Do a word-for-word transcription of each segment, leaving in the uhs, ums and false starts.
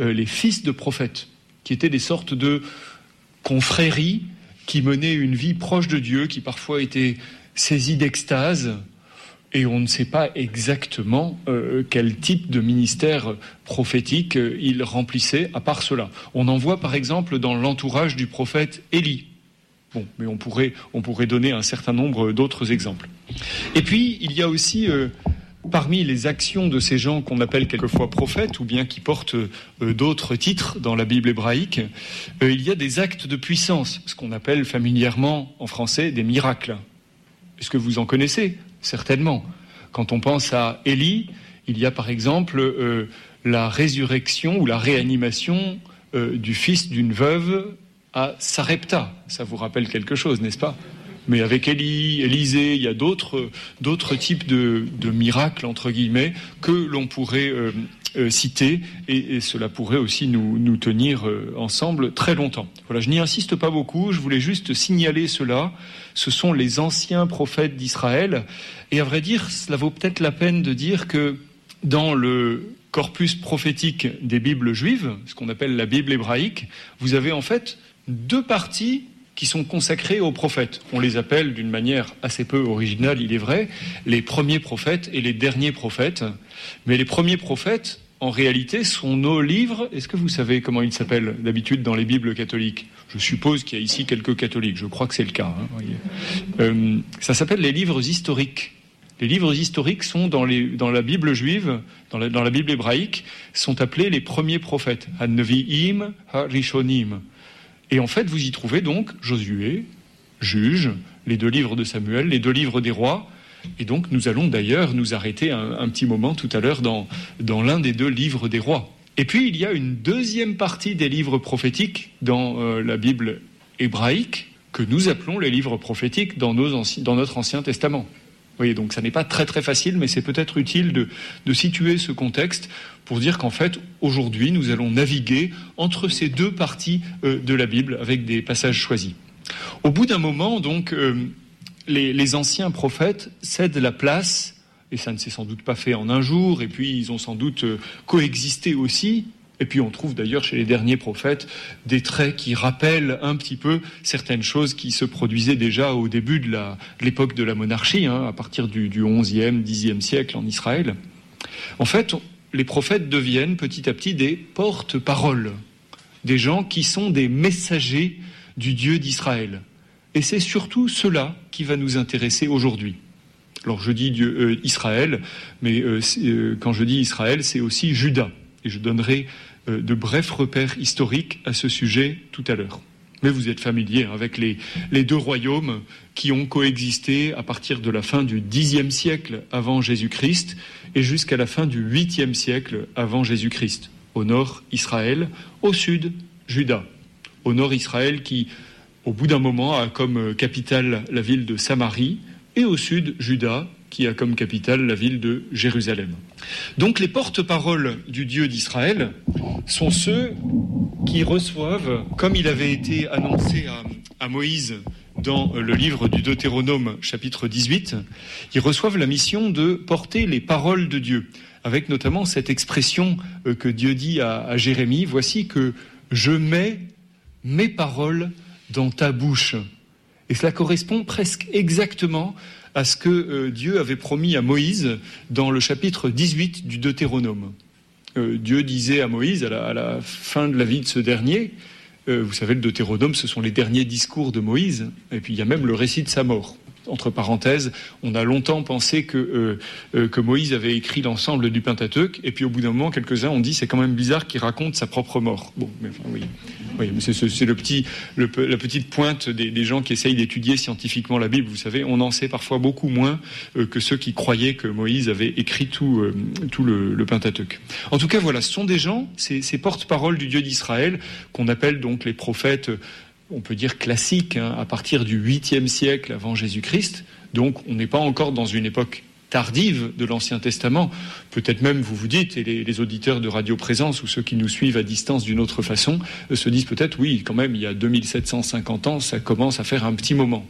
euh, les fils de prophètes, qui étaient des sortes de confréries qui menaient une vie proche de Dieu, qui parfois étaient saisis d'extase, et on ne sait pas exactement euh, quel type de ministère prophétique euh, ils remplissaient, à part cela. On en voit par exemple dans l'entourage du prophète Élie. Bon, mais on pourrait, on pourrait donner un certain nombre d'autres exemples. Et puis, il y a aussi, euh, parmi les actions de ces gens qu'on appelle quelquefois prophètes, ou bien qui portent euh, d'autres titres dans la Bible hébraïque, euh, il y a des actes de puissance, ce qu'on appelle familièrement en français des miracles. Est-ce que vous en connaissez ? Certainement. Quand on pense à Élie, il y a par exemple euh, la résurrection ou la réanimation euh, du fils d'une veuve à Sarepta. Ça vous rappelle quelque chose, n'est-ce pas ? Mais avec Élie, Élisée, il y a d'autres, d'autres types de, de miracles, entre guillemets, que l'on pourrait euh, euh, citer, et, et cela pourrait aussi nous, nous tenir euh, ensemble très longtemps. Voilà, je n'y insiste pas beaucoup, je voulais juste signaler cela. Ce sont les anciens prophètes d'Israël, et à vrai dire, cela vaut peut-être la peine de dire que dans le corpus prophétique des Bibles juives, ce qu'on appelle la Bible hébraïque, vous avez en fait deux parties qui sont consacrées aux prophètes. On les appelle d'une manière assez peu originale, il est vrai, les premiers prophètes et les derniers prophètes. Mais les premiers prophètes, en réalité, sont nos livres. Est-ce que vous savez comment ils s'appellent d'habitude dans les Bibles catholiques ? Je suppose qu'il y a ici quelques catholiques, je crois que c'est le cas. Hein, voyez. Euh, ça s'appelle les livres historiques. Les livres historiques sont dans, les, dans la Bible juive, dans la, dans la Bible hébraïque, sont appelés les premiers prophètes. Ha-Nevi'im, Ha-Rishonim. Et en fait, vous y trouvez donc Josué, Juge, les deux livres de Samuel, les deux livres des rois. Et donc, nous allons d'ailleurs nous arrêter un, un petit moment tout à l'heure dans, dans l'un des deux livres des rois. Et puis, il y a une deuxième partie des livres prophétiques dans euh, la Bible hébraïque que nous appelons les livres prophétiques dans, nos anci- dans notre Ancien Testament. Vous voyez, donc ça n'est pas très très facile, mais c'est peut-être utile de, de situer ce contexte pour dire qu'en fait, aujourd'hui, nous allons naviguer entre ces deux parties euh, de la Bible avec des passages choisis. Au bout d'un moment, donc, euh, les, les anciens prophètes cèdent la place, et ça ne s'est sans doute pas fait en un jour, et puis ils ont sans doute euh, coexisté aussi. Et puis on trouve d'ailleurs chez les derniers prophètes des traits qui rappellent un petit peu certaines choses qui se produisaient déjà au début de, la, de l'époque de la monarchie, hein, à partir du, du onzième, dixième siècle en Israël. En fait, les prophètes deviennent petit à petit des porte-paroles, des gens qui sont des messagers du Dieu d'Israël. Et c'est surtout cela qui va nous intéresser aujourd'hui. Alors je dis Dieu, euh, Israël, mais euh, euh, quand je dis Israël, c'est aussi Juda. Et je donnerai euh, de brefs repères historiques à ce sujet tout à l'heure. Mais vous êtes familiers avec les, les deux royaumes qui ont coexisté à partir de la fin du dixième siècle avant Jésus-Christ et jusqu'à la fin du huitième siècle avant Jésus-Christ. Au nord, Israël, au sud, Juda. Au nord, Israël qui, au bout d'un moment, a comme capitale la ville de Samarie, et au sud, Juda, qui a comme capitale la ville de Jérusalem. Donc les porte-paroles du Dieu d'Israël sont ceux qui reçoivent, comme il avait été annoncé à, à Moïse dans le livre du Deutéronome, chapitre dix-huit, ils reçoivent la mission de porter les paroles de Dieu, avec notamment cette expression que Dieu dit à, à Jérémie, « Voici que je mets mes paroles dans ta bouche ». Et cela correspond presque exactement à ce que euh, Dieu avait promis à Moïse dans le chapitre dix-huit du Deutéronome. Euh, Dieu disait à Moïse, à la, à la fin de la vie de ce dernier, euh, vous savez, le Deutéronome, ce sont les derniers discours de Moïse, et puis il y a même le récit de sa mort. Entre parenthèses, on a longtemps pensé que, euh, euh, que Moïse avait écrit l'ensemble du Pentateuque, et puis au bout d'un moment, quelques-uns ont dit c'est quand même bizarre qu'il raconte sa propre mort. Bon, mais enfin, oui, oui mais c'est, c'est le petit, le, la petite pointe des, des gens qui essayent d'étudier scientifiquement la Bible. Vous savez, on en sait parfois beaucoup moins euh, que ceux qui croyaient que Moïse avait écrit tout, euh, tout le, le Pentateuque. En tout cas, voilà, ce sont des gens, ces, ces porte-paroles du Dieu d'Israël, qu'on appelle donc les prophètes, on peut dire classique, hein, à partir du huitième siècle avant Jésus-Christ. Donc, on n'est pas encore dans une époque tardive de l'Ancien Testament. Peut-être même, vous vous dites, et les, les auditeurs de Radio Présence ou ceux qui nous suivent à distance d'une autre façon, euh, se disent peut-être, oui, quand même, il y a deux mille sept cent cinquante ans, ça commence à faire un petit moment.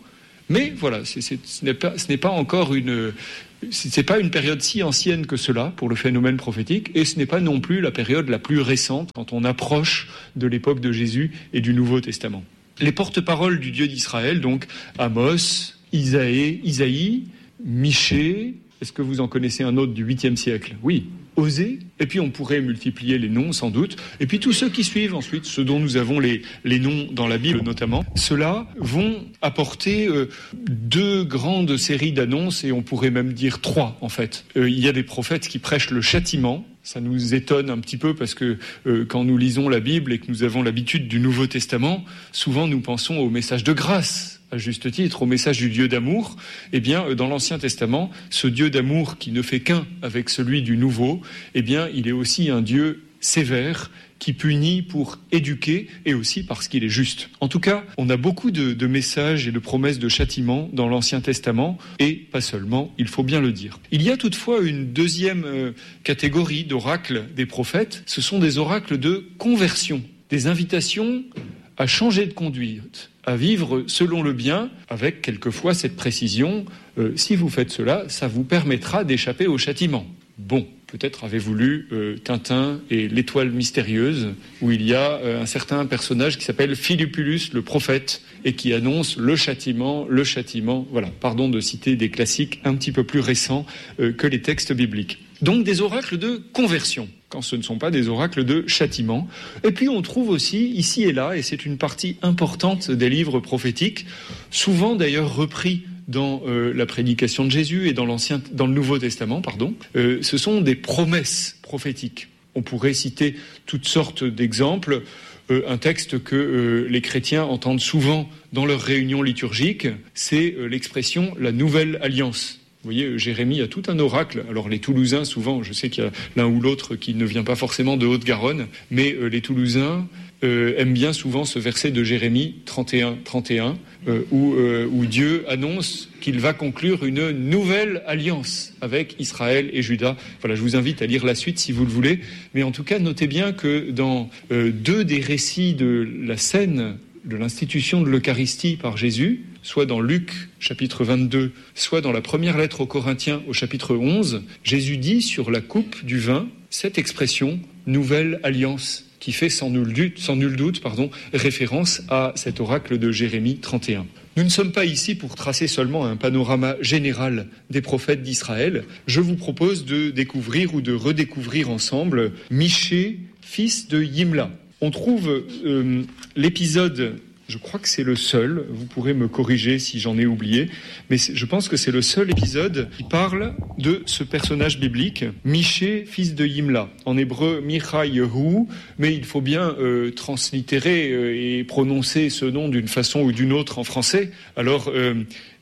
Mais voilà, c'est, c'est, ce n'est pas, ce n'est pas encore une, c'est pas une période si ancienne que cela pour le phénomène prophétique, et ce n'est pas non plus la période la plus récente quand on approche de l'époque de Jésus et du Nouveau Testament. Les porte-paroles du Dieu d'Israël, donc Amos, Isaïe, Isaïe, Michée. Est-ce que vous en connaissez un autre du huitième siècle ? Oui. Osée. Et puis on pourrait multiplier les noms sans doute. Et puis tous ceux qui suivent ensuite, ceux dont nous avons les, les noms dans la Bible notamment, ceux-là vont apporter euh, deux grandes séries d'annonces, et on pourrait même dire trois en fait. Euh, il y a des prophètes qui prêchent le châtiment. Ça nous étonne un petit peu parce que euh, quand nous lisons la Bible et que nous avons l'habitude du Nouveau Testament, souvent nous pensons au message de grâce, à juste titre, au message du Dieu d'amour. Eh bien, dans l'Ancien Testament, ce Dieu d'amour qui ne fait qu'un avec celui du Nouveau, eh bien, il est aussi un Dieu sévère qui punit pour éduquer et aussi parce qu'il est juste. En tout cas, on a beaucoup de, de messages et de promesses de châtiment dans l'Ancien Testament, et pas seulement, il faut bien le dire. Il y a toutefois une deuxième euh, catégorie d'oracles des prophètes, ce sont des oracles de conversion, des invitations à changer de conduite, à vivre selon le bien, avec quelquefois cette précision, euh, si vous faites cela, ça vous permettra d'échapper au châtiment. Bon, peut-être avez-vous lu euh, Tintin et l'étoile mystérieuse, où il y a euh, un certain personnage qui s'appelle Philipulus le prophète, et qui annonce le châtiment, le châtiment, voilà, pardon de citer des classiques un petit peu plus récents euh, que les textes bibliques. Donc des oracles de conversion, quand ce ne sont pas des oracles de châtiment. Et puis on trouve aussi, ici et là, et c'est une partie importante des livres prophétiques, souvent d'ailleurs repris dans euh, la prédication de Jésus et dans, l'Ancien, dans le Nouveau Testament, pardon, euh, ce sont des promesses prophétiques. On pourrait citer toutes sortes d'exemples. Euh, un texte que euh, les chrétiens entendent souvent dans leurs réunions liturgiques, c'est euh, l'expression « la nouvelle alliance ». Vous voyez, Jérémie a tout un oracle. Alors les Toulousains, souvent, je sais qu'il y a l'un ou l'autre qui ne vient pas forcément de Haute-Garonne, mais euh, les Toulousains euh, aiment bien souvent ce verset de Jérémie trente et un trente et un, euh, où, euh, où Dieu annonce qu'il va conclure une nouvelle alliance avec Israël et Juda. Voilà, je vous invite à lire la suite si vous le voulez. Mais en tout cas, notez bien que dans euh, deux des récits de la scène de l'institution de l'Eucharistie par Jésus, soit dans Luc chapitre vingt-deux, soit dans la première lettre aux Corinthiens au chapitre onze, Jésus dit sur la coupe du vin cette expression « nouvelle alliance » qui fait sans nul doute, sans nul doute pardon, référence à cet oracle de Jérémie trente et un. Nous ne sommes pas ici pour tracer seulement un panorama général des prophètes d'Israël. Je vous propose de découvrir ou de redécouvrir ensemble Michée, fils de Yimla. On trouve euh, l'épisode, je crois que c'est le seul, vous pourrez me corriger si j'en ai oublié, mais je pense que c'est le seul épisode qui parle de ce personnage biblique, Michée, fils de Yimla. En hébreu, Micha-Yehu, mais il faut bien euh, translittérer euh, et prononcer ce nom d'une façon ou d'une autre en français. Alors, euh,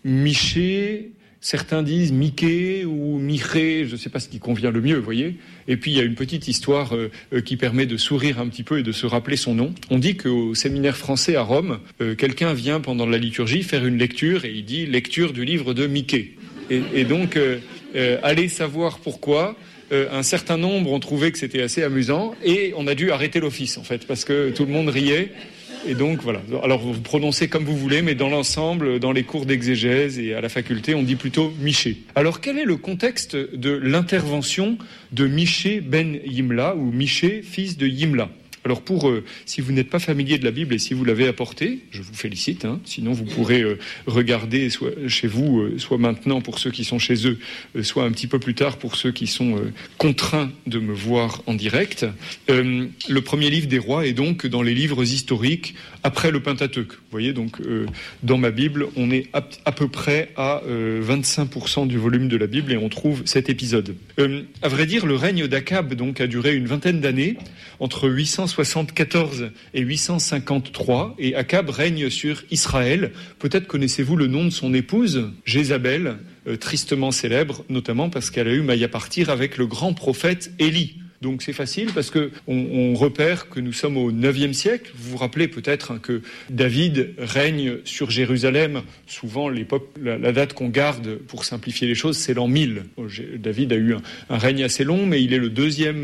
Michée... Certains disent Miché ou Miché, je ne sais pas ce qui convient le mieux, vous voyez. Et puis il y a une petite histoire euh, euh, qui permet de sourire un petit peu et de se rappeler son nom. On dit qu'au séminaire français à Rome, euh, quelqu'un vient pendant la liturgie faire une lecture et il dit lecture du livre de Miché. Et, et donc, euh, euh, allez savoir pourquoi. Euh, un certain nombre ont trouvé que c'était assez amusant et on a dû arrêter l'office en fait parce que tout le monde riait. Et donc voilà, alors vous prononcez comme vous voulez, mais dans l'ensemble, dans les cours d'exégèse et à la faculté, on dit plutôt Michée. Alors quel est le contexte de l'intervention de Michée ben Yimla, ou Michée, fils de Yimla ? Alors pour, euh, si vous n'êtes pas familier de la Bible et si vous l'avez apporté, je vous félicite, hein, sinon vous pourrez euh, regarder soit chez vous, euh, soit maintenant pour ceux qui sont chez eux, euh, soit un petit peu plus tard pour ceux qui sont euh, contraints de me voir en direct. Euh, le premier livre des rois est donc dans les livres historiques après le Pentateuque. Vous voyez, donc euh, dans ma Bible, on est à, à peu près à euh, vingt-cinq pour cent du volume de la Bible et on trouve cet épisode. Euh, à vrai dire, le règne d'Akab donc a duré une vingtaine d'années, entre huit cent soixante-quatorze et huit cent cinquante-trois, et Akab règne sur Israël. Peut-être connaissez-vous le nom de son épouse, Jézabel, euh, tristement célèbre, notamment parce qu'elle a eu maille à partir avec le grand prophète Élie. Donc c'est facile parce que on, on repère que nous sommes au neuvième siècle. Vous vous rappelez peut-être hein, que David règne sur Jérusalem. Souvent, l'époque, la, la date qu'on garde pour simplifier les choses, c'est l'an mille. David a eu un, un règne assez long, mais il est le deuxième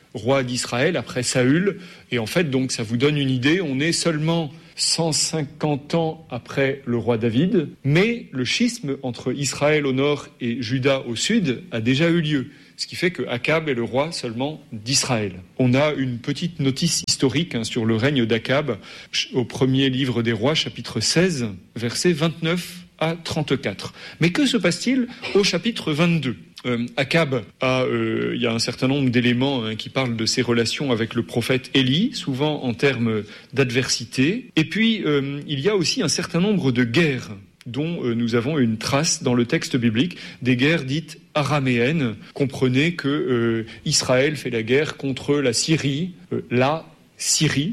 roi d'Israël après Saül. Et en fait, donc, ça vous donne une idée. On est seulement cent cinquante ans après le roi David, mais le schisme entre Israël au nord et Juda au sud a déjà eu lieu. Ce qui fait que Akab est le roi seulement d'Israël. On a une petite notice historique hein, sur le règne d'Akab au premier livre des rois, chapitre seize, versets vingt-neuf à trente-quatre. Mais que se passe-t-il au chapitre vingt-deux ? Euh, Akab, a, euh, il y a un certain nombre d'éléments hein, qui parlent de ses relations avec le prophète Élie, souvent en termes d'adversité. Et puis, euh, il y a aussi un certain nombre de guerres dont euh, nous avons une trace dans le texte biblique, des guerres dites araméennes. Comprenez que euh, Israël fait la guerre contre la Syrie, euh, la Syrie,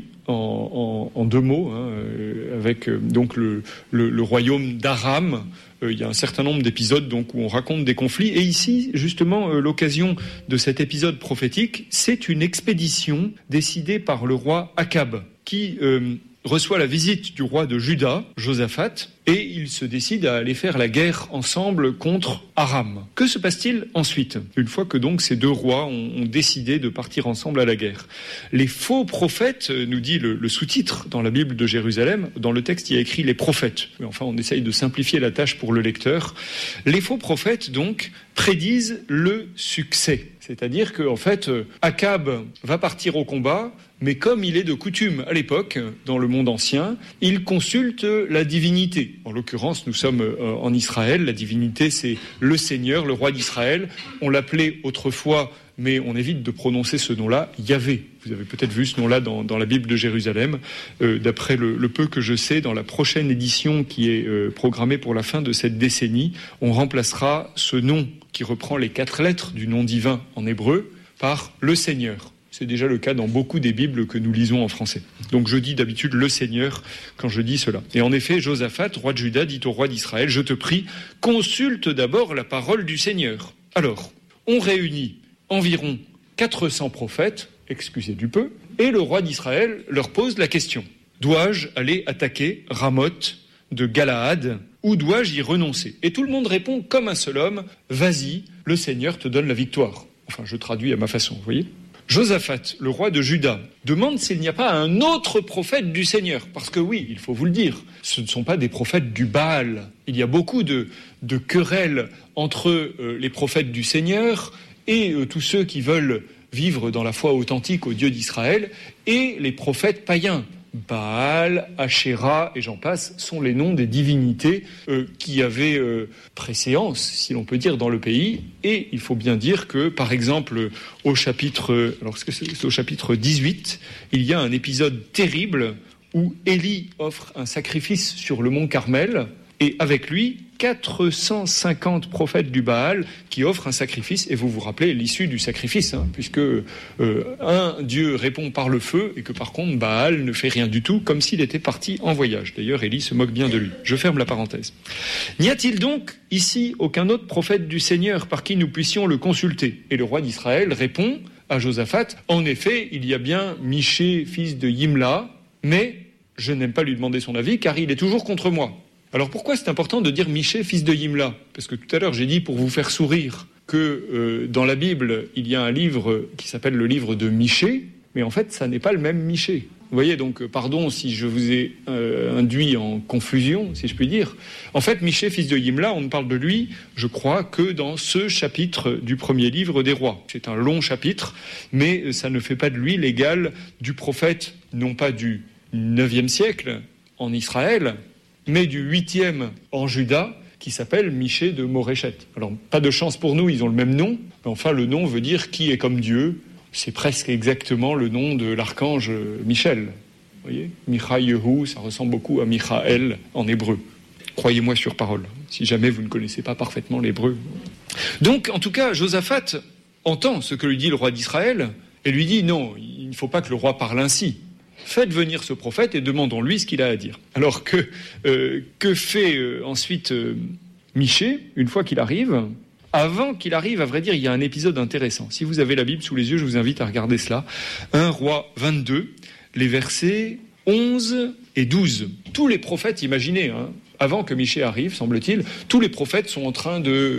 en, en, en deux mots, hein, euh, avec euh, donc le, le, le royaume d'Aram. Euh, il y a un certain nombre d'épisodes donc où on raconte des conflits. Et ici, justement, euh, l'occasion de cet épisode prophétique, c'est une expédition décidée par le roi Akab, qui euh, reçoit la visite du roi de Juda, Josaphat, et il se décide à aller faire la guerre ensemble contre Aram. Que se passe-t-il ensuite, une fois que donc ces deux rois ont, ont décidé de partir ensemble à la guerre ? Les faux prophètes, nous dit le, le sous-titre dans la Bible de Jérusalem, dans le texte il y a écrit les prophètes, mais enfin on essaye de simplifier la tâche pour le lecteur. Les faux prophètes donc prédisent le succès, c'est-à-dire que en fait Akab va partir au combat, mais comme il est de coutume à l'époque, dans le monde ancien, il consulte la divinité. En l'occurrence, nous sommes euh, en Israël. La divinité, c'est le Seigneur, le roi d'Israël. On l'appelait autrefois, mais on évite de prononcer ce nom-là, Yahvé. Vous avez peut-être vu ce nom-là dans, dans la Bible de Jérusalem. Euh, d'après le, le peu que je sais, dans la prochaine édition qui est euh, programmée pour la fin de cette décennie, on remplacera ce nom qui reprend les quatre lettres du nom divin en hébreu par le Seigneur. C'est déjà le cas dans beaucoup des Bibles que nous lisons en français. Donc je dis d'habitude le Seigneur quand je dis cela. Et en effet, Josaphat, roi de Juda, dit au roi d'Israël, « Je te prie, consulte d'abord la parole du Seigneur. » Alors, on réunit environ quatre cents prophètes, excusez du peu, et le roi d'Israël leur pose la question. Dois-je aller attaquer Ramoth de Galaad ou dois-je y renoncer ? Et tout le monde répond comme un seul homme, « Vas-y, le Seigneur te donne la victoire. » Enfin, je traduis à ma façon, vous voyez ? Josaphat, le roi de Juda, demande s'il n'y a pas un autre prophète du Seigneur. Parce que oui, il faut vous le dire, ce ne sont pas des prophètes du Baal. Il y a beaucoup de, de querelles entre euh, les prophètes du Seigneur et euh, tous ceux qui veulent vivre dans la foi authentique au Dieu d'Israël et les prophètes païens. Baal, Ashéra et j'en passe sont les noms des divinités euh, qui avaient euh, préséance, si l'on peut dire, dans le pays. Et il faut bien dire que, par exemple, au chapitre, alors c'est, c'est au chapitre dix-huit, il y a un épisode terrible où Élie offre un sacrifice sur le mont Carmel et avec lui quatre cent cinquante prophètes du Baal qui offrent un sacrifice, et vous vous rappelez l'issue du sacrifice, hein, puisque euh, un Dieu répond par le feu, et que par contre Baal ne fait rien du tout, comme s'il était parti en voyage. D'ailleurs, Élie se moque bien de lui. Je ferme la parenthèse. N'y a-t-il donc ici aucun autre prophète du Seigneur par qui nous puissions le consulter ? Et le roi d'Israël répond à Josaphat, en effet, il y a bien Michée, fils de Yimla, mais je n'aime pas lui demander son avis, car il est toujours contre moi. Alors pourquoi c'est important de dire Michée, fils de Yimla ? Parce que tout à l'heure j'ai dit pour vous faire sourire que euh, dans la Bible il y a un livre qui s'appelle le livre de Michée, mais en fait ça n'est pas le même Michée. Vous voyez, donc pardon si je vous ai euh, induit en confusion, si je puis dire. En fait, Michée, fils de Yimla, on ne parle de lui, je crois, que dans ce chapitre du premier livre des rois. C'est un long chapitre, mais ça ne fait pas de lui l'égal du prophète, non pas du neuvième siècle en Israël, mais du huitième en Juda, qui s'appelle Michée de Moréchet. Alors, pas de chance pour nous, ils ont le même nom, mais enfin, le nom veut dire qui est comme Dieu. C'est presque exactement le nom de l'archange Michel. Vous voyez, Michaïehu, ça ressemble beaucoup à Michaël en hébreu. Croyez-moi sur parole, si jamais vous ne connaissez pas parfaitement l'hébreu. Donc, en tout cas, Josaphat entend ce que lui dit le roi d'Israël, et lui dit non, il ne faut pas que le roi parle ainsi. Faites venir ce prophète et demandons-lui ce qu'il a à dire. Alors que, euh, que fait euh, ensuite euh, Michée, une fois qu'il arrive ? Avant qu'il arrive, à vrai dire, il y a un épisode intéressant. Si vous avez la Bible sous les yeux, je vous invite à regarder cela. un Roi vingt-deux, les versets onze et douze. Tous les prophètes, imaginez, hein, avant que Michée arrive, semble-t-il, tous les prophètes sont en train de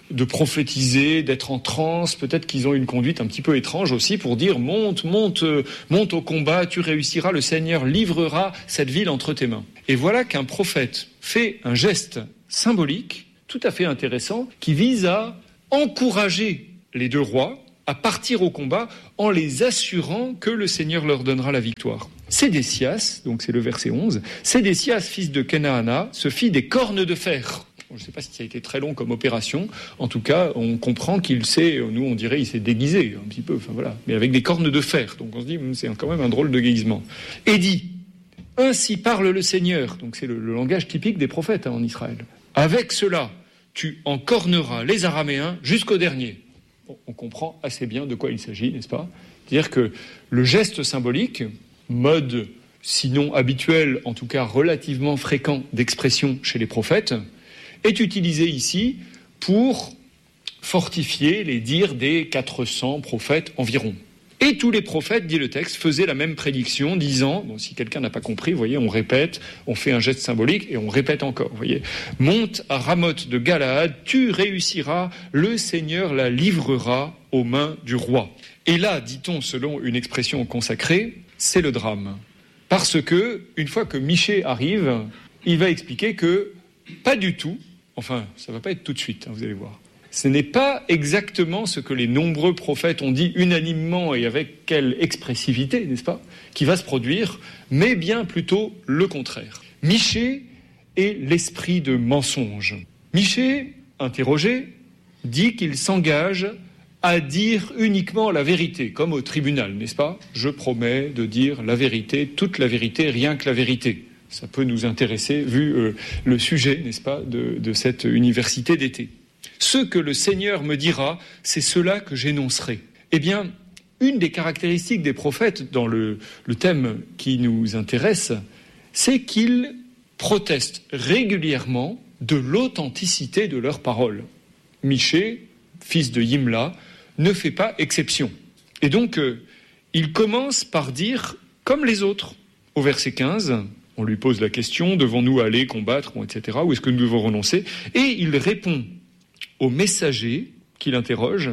de prophétiser, d'être en transe. Peut-être qu'ils ont une conduite un petit peu étrange aussi pour dire « monte, monte, monte au combat, tu réussiras, le Seigneur livrera cette ville entre tes mains ». Et voilà qu'un prophète fait un geste symbolique tout à fait intéressant qui vise à encourager les deux rois à partir au combat en les assurant que le Seigneur leur donnera la victoire. Sédécias, donc c'est le verset onze, Sédécias, fils de Kenaana, se fit des cornes de fer. Je ne sais pas si ça a été très long comme opération. En tout cas, on comprend qu'il s'est, nous on dirait, il s'est déguisé un petit peu, enfin voilà, mais avec des cornes de fer. Donc on se dit, c'est quand même un drôle de déguisement. Et dit, ainsi parle le Seigneur. Donc c'est le, le langage typique des prophètes hein, en Israël. Avec cela, tu encorneras les Araméens jusqu'au dernier. Bon, on comprend assez bien de quoi il s'agit, n'est-ce pas ? C'est-à-dire que le geste symbolique, mode sinon habituel, en tout cas relativement fréquent d'expression chez les prophètes, est utilisé ici pour fortifier les dires des quatre cents prophètes environ. Et tous les prophètes, dit le texte, faisaient la même prédiction, disant, bon, si quelqu'un n'a pas compris, vous voyez, on répète, on fait un geste symbolique et on répète encore, vous voyez. Monte à Ramoth de Galaad, tu réussiras, le Seigneur la livrera aux mains du roi. Et là, dit-on, selon une expression consacrée, c'est le drame. Parce que, une fois que Michée arrive, il va expliquer que, pas du tout, enfin, ça ne va pas être tout de suite, hein, vous allez voir. Ce n'est pas exactement ce que les nombreux prophètes ont dit unanimement et avec quelle expressivité, n'est-ce pas, qui va se produire, mais bien plutôt le contraire. Michée est l'esprit de mensonge. Michée, interrogé, dit qu'il s'engage à dire uniquement la vérité, comme au tribunal, n'est-ce pas ? Je promets de dire la vérité, toute la vérité, rien que la vérité. Ça peut nous intéresser, vu euh, le sujet, n'est-ce pas, de, de cette université d'été. Ce que le Seigneur me dira, c'est cela que j'énoncerai. Eh bien, une des caractéristiques des prophètes dans le, le thème qui nous intéresse, c'est qu'ils protestent régulièrement de l'authenticité de leurs paroles. Michée, fils de Yimla, ne fait pas exception. Et donc, euh, il commence par dire comme les autres. Au verset quinze, on lui pose la question, devons-nous aller combattre, et cetera, ou est-ce que nous devons renoncer ? Et il répond au messager qui l'interroge,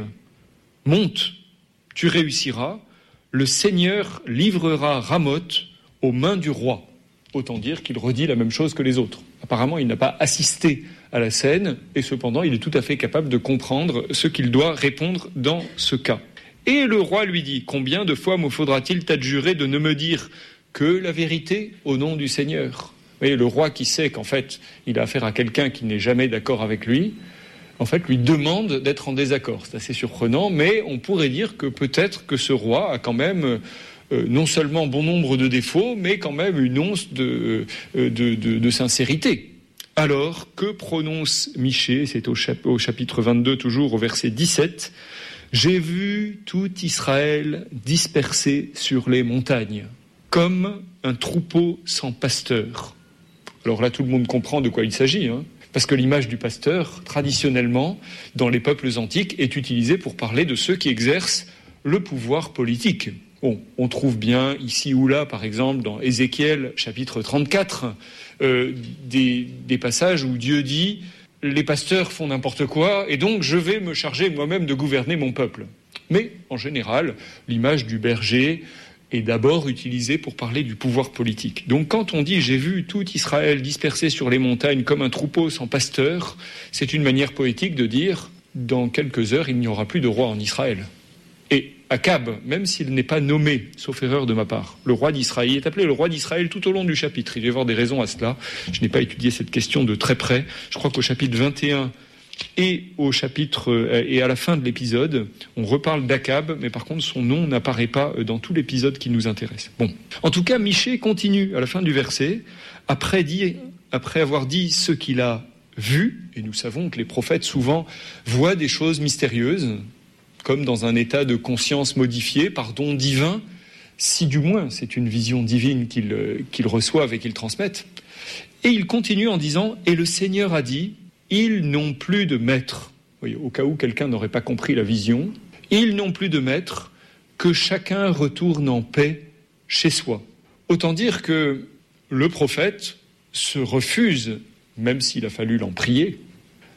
« Monte, tu réussiras, le Seigneur livrera Ramoth aux mains du roi. » Autant dire qu'il redit la même chose que les autres. Apparemment, il n'a pas assisté à la scène, et cependant, il est tout à fait capable de comprendre ce qu'il doit répondre dans ce cas. Et le roi lui dit, « Combien de fois me faudra-t-il t'adjurer de ne me dire que la vérité au nom du Seigneur ?» Vous voyez, le roi qui sait qu'en fait, il a affaire à quelqu'un qui n'est jamais d'accord avec lui, en fait, lui demande d'être en désaccord. C'est assez surprenant, mais on pourrait dire que peut-être que ce roi a quand même euh, non seulement bon nombre de défauts, mais quand même une once de, euh, de, de, de sincérité. Alors, que prononce Michée ? C'est au, chap- au chapitre vingt-deux, toujours au verset dix-sept. « J'ai vu tout Israël dispersé sur les montagnes, comme un troupeau sans pasteur. » Alors là, tout le monde comprend de quoi il s'agit, hein. Parce que l'image du pasteur, traditionnellement, dans les peuples antiques, est utilisée pour parler de ceux qui exercent le pouvoir politique. Bon, on trouve bien ici ou là, par exemple, dans Ézéchiel, chapitre trente-quatre, euh, des, des passages où Dieu dit « Les pasteurs font n'importe quoi, et donc je vais me charger moi-même de gouverner mon peuple. » Mais, en général, l'image du berger est d'abord utilisé pour parler du pouvoir politique. Donc quand on dit « j'ai vu tout Israël dispersé sur les montagnes comme un troupeau sans pasteur », c'est une manière poétique de dire « dans quelques heures, il n'y aura plus de roi en Israël ». Et Akab, même s'il n'est pas nommé, sauf erreur de ma part, le roi d'Israël, il est appelé le roi d'Israël tout au long du chapitre. Il va y avoir des raisons à cela. Je n'ai pas étudié cette question de très près. Je crois qu'au chapitre vingt et un, et au chapitre euh, et à la fin de l'épisode, on reparle d'Akab, mais par contre son nom n'apparaît pas dans tout l'épisode qui nous intéresse. Bon, en tout cas, Michée continue à la fin du verset, après, dit, après avoir dit ce qu'il a vu, et nous savons que les prophètes souvent voient des choses mystérieuses, comme dans un état de conscience modifié par don divin, si du moins c'est une vision divine qu'ils, qu'ils reçoivent et qu'ils transmettent. Et il continue en disant « Et le Seigneur a dit » ils n'ont plus de maître. Oui, au cas où quelqu'un n'aurait pas compris la vision, ils n'ont plus de maître, que chacun retourne en paix chez soi. Autant dire que le prophète se refuse, même s'il a fallu l'en prier,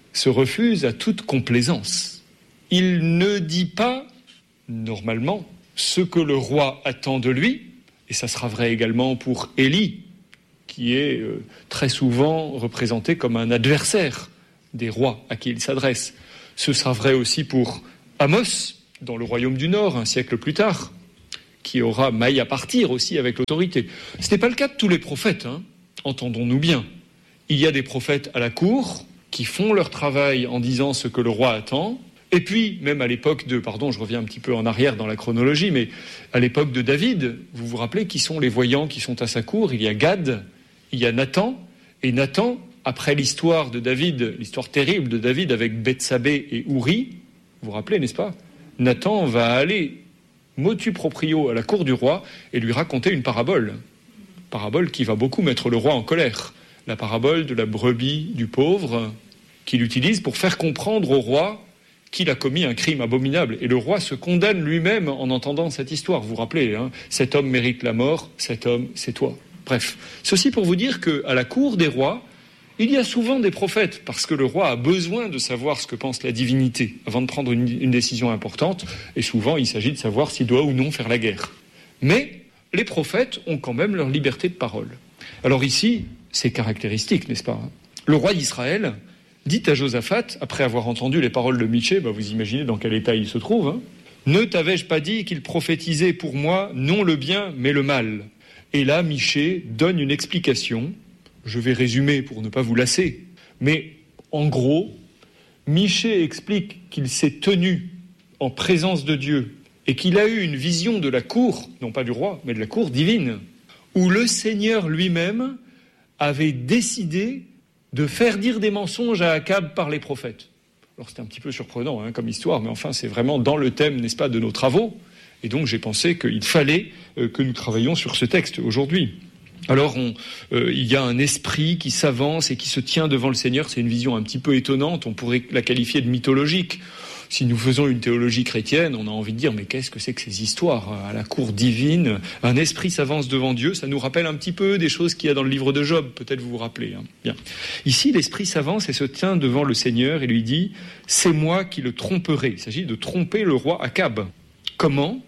se refuse à toute complaisance. Il ne dit pas, normalement, ce que le roi attend de lui, et ça sera vrai également pour Élie, qui est euh, très souvent représenté comme un adversaire des rois à qui il s'adresse. Ce sera vrai aussi pour Amos, dans le royaume du Nord, un siècle plus tard, qui aura maille à partir aussi avec l'autorité. Ce n'est pas le cas de tous les prophètes, hein, entendons-nous bien. Il y a des prophètes à la cour qui font leur travail en disant ce que le roi attend, et puis, même à l'époque de, pardon, je reviens un petit peu en arrière dans la chronologie, mais à l'époque de David, vous vous rappelez qui sont les voyants qui sont à sa cour? Il y a Gad, il y a Nathan, et Nathan, après l'histoire de David, l'histoire terrible de David avec Bethsabée et Ouri, vous vous rappelez, n'est-ce pas? Nathan va aller motu proprio à la cour du roi et lui raconter une parabole. Parabole qui va beaucoup mettre le roi en colère. La parabole de la brebis du pauvre qu'il utilise pour faire comprendre au roi qu'il a commis un crime abominable. Et le roi se condamne lui-même en entendant cette histoire. Vous vous rappelez, hein, cet homme mérite la mort, cet homme, c'est toi. Bref, ceci pour vous dire qu'à la cour des rois, il y a souvent des prophètes, parce que le roi a besoin de savoir ce que pense la divinité avant de prendre une, une décision importante, et souvent il s'agit de savoir s'il doit ou non faire la guerre. Mais les prophètes ont quand même leur liberté de parole. Alors ici, c'est caractéristique, n'est-ce pas? Le roi d'Israël dit à Josaphat, après avoir entendu les paroles de Michée, bah vous imaginez dans quel état il se trouve, hein, « Ne t'avais-je pas dit qu'il prophétisait pour moi non le bien, mais le mal ?» Et là, Michée donne une explication. Je vais résumer pour ne pas vous lasser. Mais en gros, Michée explique qu'il s'est tenu en présence de Dieu et qu'il a eu une vision de la cour, non pas du roi, mais de la cour divine, où le Seigneur lui-même avait décidé de faire dire des mensonges à Akab par les prophètes. Alors c'était un petit peu surprenant hein, comme histoire, mais enfin c'est vraiment dans le thème, n'est-ce pas, de nos travaux. Et donc j'ai pensé qu'il fallait euh, que nous travaillions sur ce texte aujourd'hui. Alors on, euh, il y a un esprit qui s'avance et qui se tient devant le Seigneur. C'est une vision un petit peu étonnante, on pourrait la qualifier de mythologique. Si nous faisons une théologie chrétienne, on a envie de dire mais qu'est-ce que c'est que ces histoires à la cour divine? Un esprit s'avance devant Dieu, ça nous rappelle un petit peu des choses qu'il y a dans le livre de Job, peut-être vous vous rappelez. Hein. Bien. Ici, l'esprit s'avance et se tient devant le Seigneur et lui dit « C'est moi qui le tromperai ». Il s'agit de tromper le roi Akab. Comment?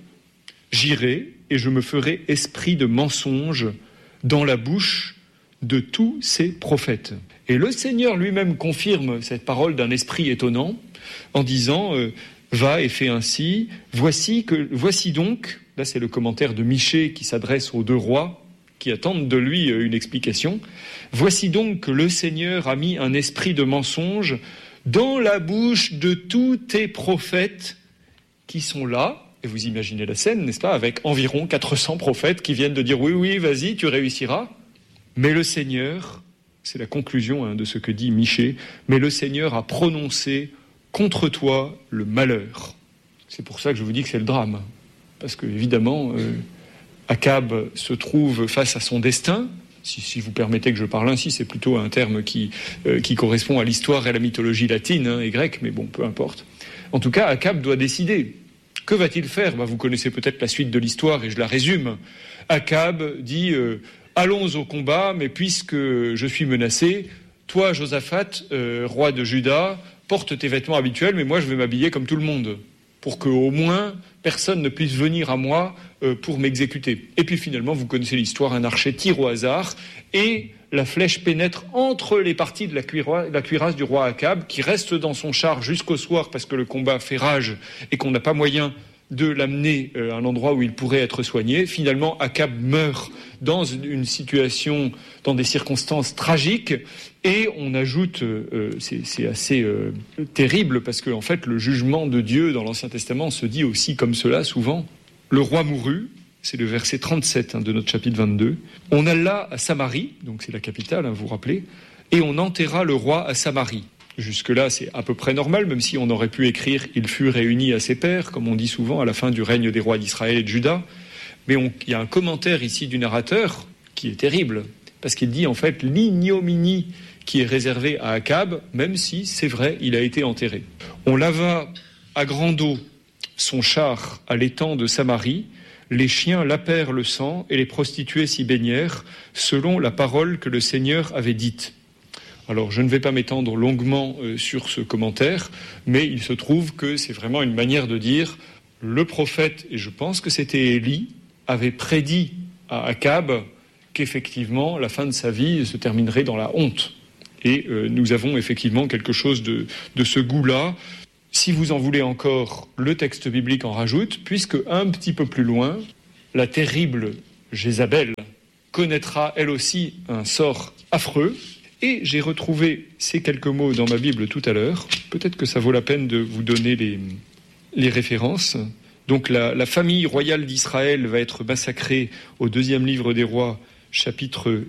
J'irai et je me ferai esprit de mensonge dans la bouche de tous ces prophètes. Et le Seigneur lui-même confirme cette parole d'un esprit étonnant en disant euh, « Va et fais ainsi, voici, que, voici donc », là c'est le commentaire de Michée qui s'adresse aux deux rois qui attendent de lui une explication, « Voici donc que le Seigneur a mis un esprit de mensonge dans la bouche de tous tes prophètes qui sont là. » Et vous imaginez la scène, n'est-ce pas, avec environ quatre cents prophètes qui viennent de dire « Oui, oui, vas-y, tu réussiras. » Mais le Seigneur, c'est la conclusion hein, de ce que dit Michée, « Mais le Seigneur a prononcé contre toi le malheur. » C'est pour ça que je vous dis que c'est le drame. Parce que, évidemment, euh, Akab se trouve face à son destin. Si, si vous permettez que je parle ainsi, c'est plutôt un terme qui, euh, qui correspond à l'histoire et à la mythologie latine hein, et grecque, mais bon, peu importe. En tout cas, Akab doit décider. Que va-t-il faire? bah, Vous connaissez peut-être la suite de l'histoire et je la résume. Akab dit euh, « Allons au combat, mais puisque je suis menacé, toi, Josaphat, euh, roi de Juda, porte tes vêtements habituels, mais moi je vais m'habiller comme tout le monde, pour qu'au moins personne ne puisse venir à moi euh, pour m'exécuter. » Et puis finalement, vous connaissez l'histoire, un archer tire au hasard, et la flèche pénètre entre les parties de la, cuira, la cuirasse du roi Akab, qui reste dans son char jusqu'au soir parce que le combat fait rage et qu'on n'a pas moyen de l'amener à un endroit où il pourrait être soigné. Finalement, Akab meurt dans une situation, dans des circonstances tragiques, et on ajoute, euh, c'est, c'est assez euh, terrible, parce que en fait, le jugement de Dieu dans l'Ancien Testament se dit aussi comme cela souvent. Le roi mourut, c'est le verset trente-sept hein, de notre chapitre vingt-deux. On alla à Samarie, donc c'est la capitale, hein, vous vous rappelez, et on enterra le roi à Samarie. Jusque-là, c'est à peu près normal, même si on aurait pu écrire « Il fut réuni à ses pairs », comme on dit souvent à la fin du règne des rois d'Israël et de Juda. Mais on, il y a un commentaire ici du narrateur qui est terrible, parce qu'il dit en fait l'ignominie qui est réservée à Akab, même si, c'est vrai, il a été enterré. On lava à grande eau son char à l'étang de Samarie, les chiens lapèrent le sang et les prostituées s'y baignèrent, selon la parole que le Seigneur avait dite. Alors je ne vais pas m'étendre longuement euh, sur ce commentaire, mais il se trouve que c'est vraiment une manière de dire le prophète, et je pense que c'était Élie, avait prédit à Akab qu'effectivement la fin de sa vie se terminerait dans la honte. Et euh, nous avons effectivement quelque chose de, de ce goût-là. Si vous en voulez encore, le texte biblique en rajoute, puisque un petit peu plus loin, la terrible Jézabel connaîtra elle aussi un sort affreux. Et j'ai retrouvé ces quelques mots dans ma Bible tout à l'heure. Peut-être que ça vaut la peine de vous donner les, les références. Donc la, la famille royale d'Israël va être massacrée au deuxième livre des rois, chapitre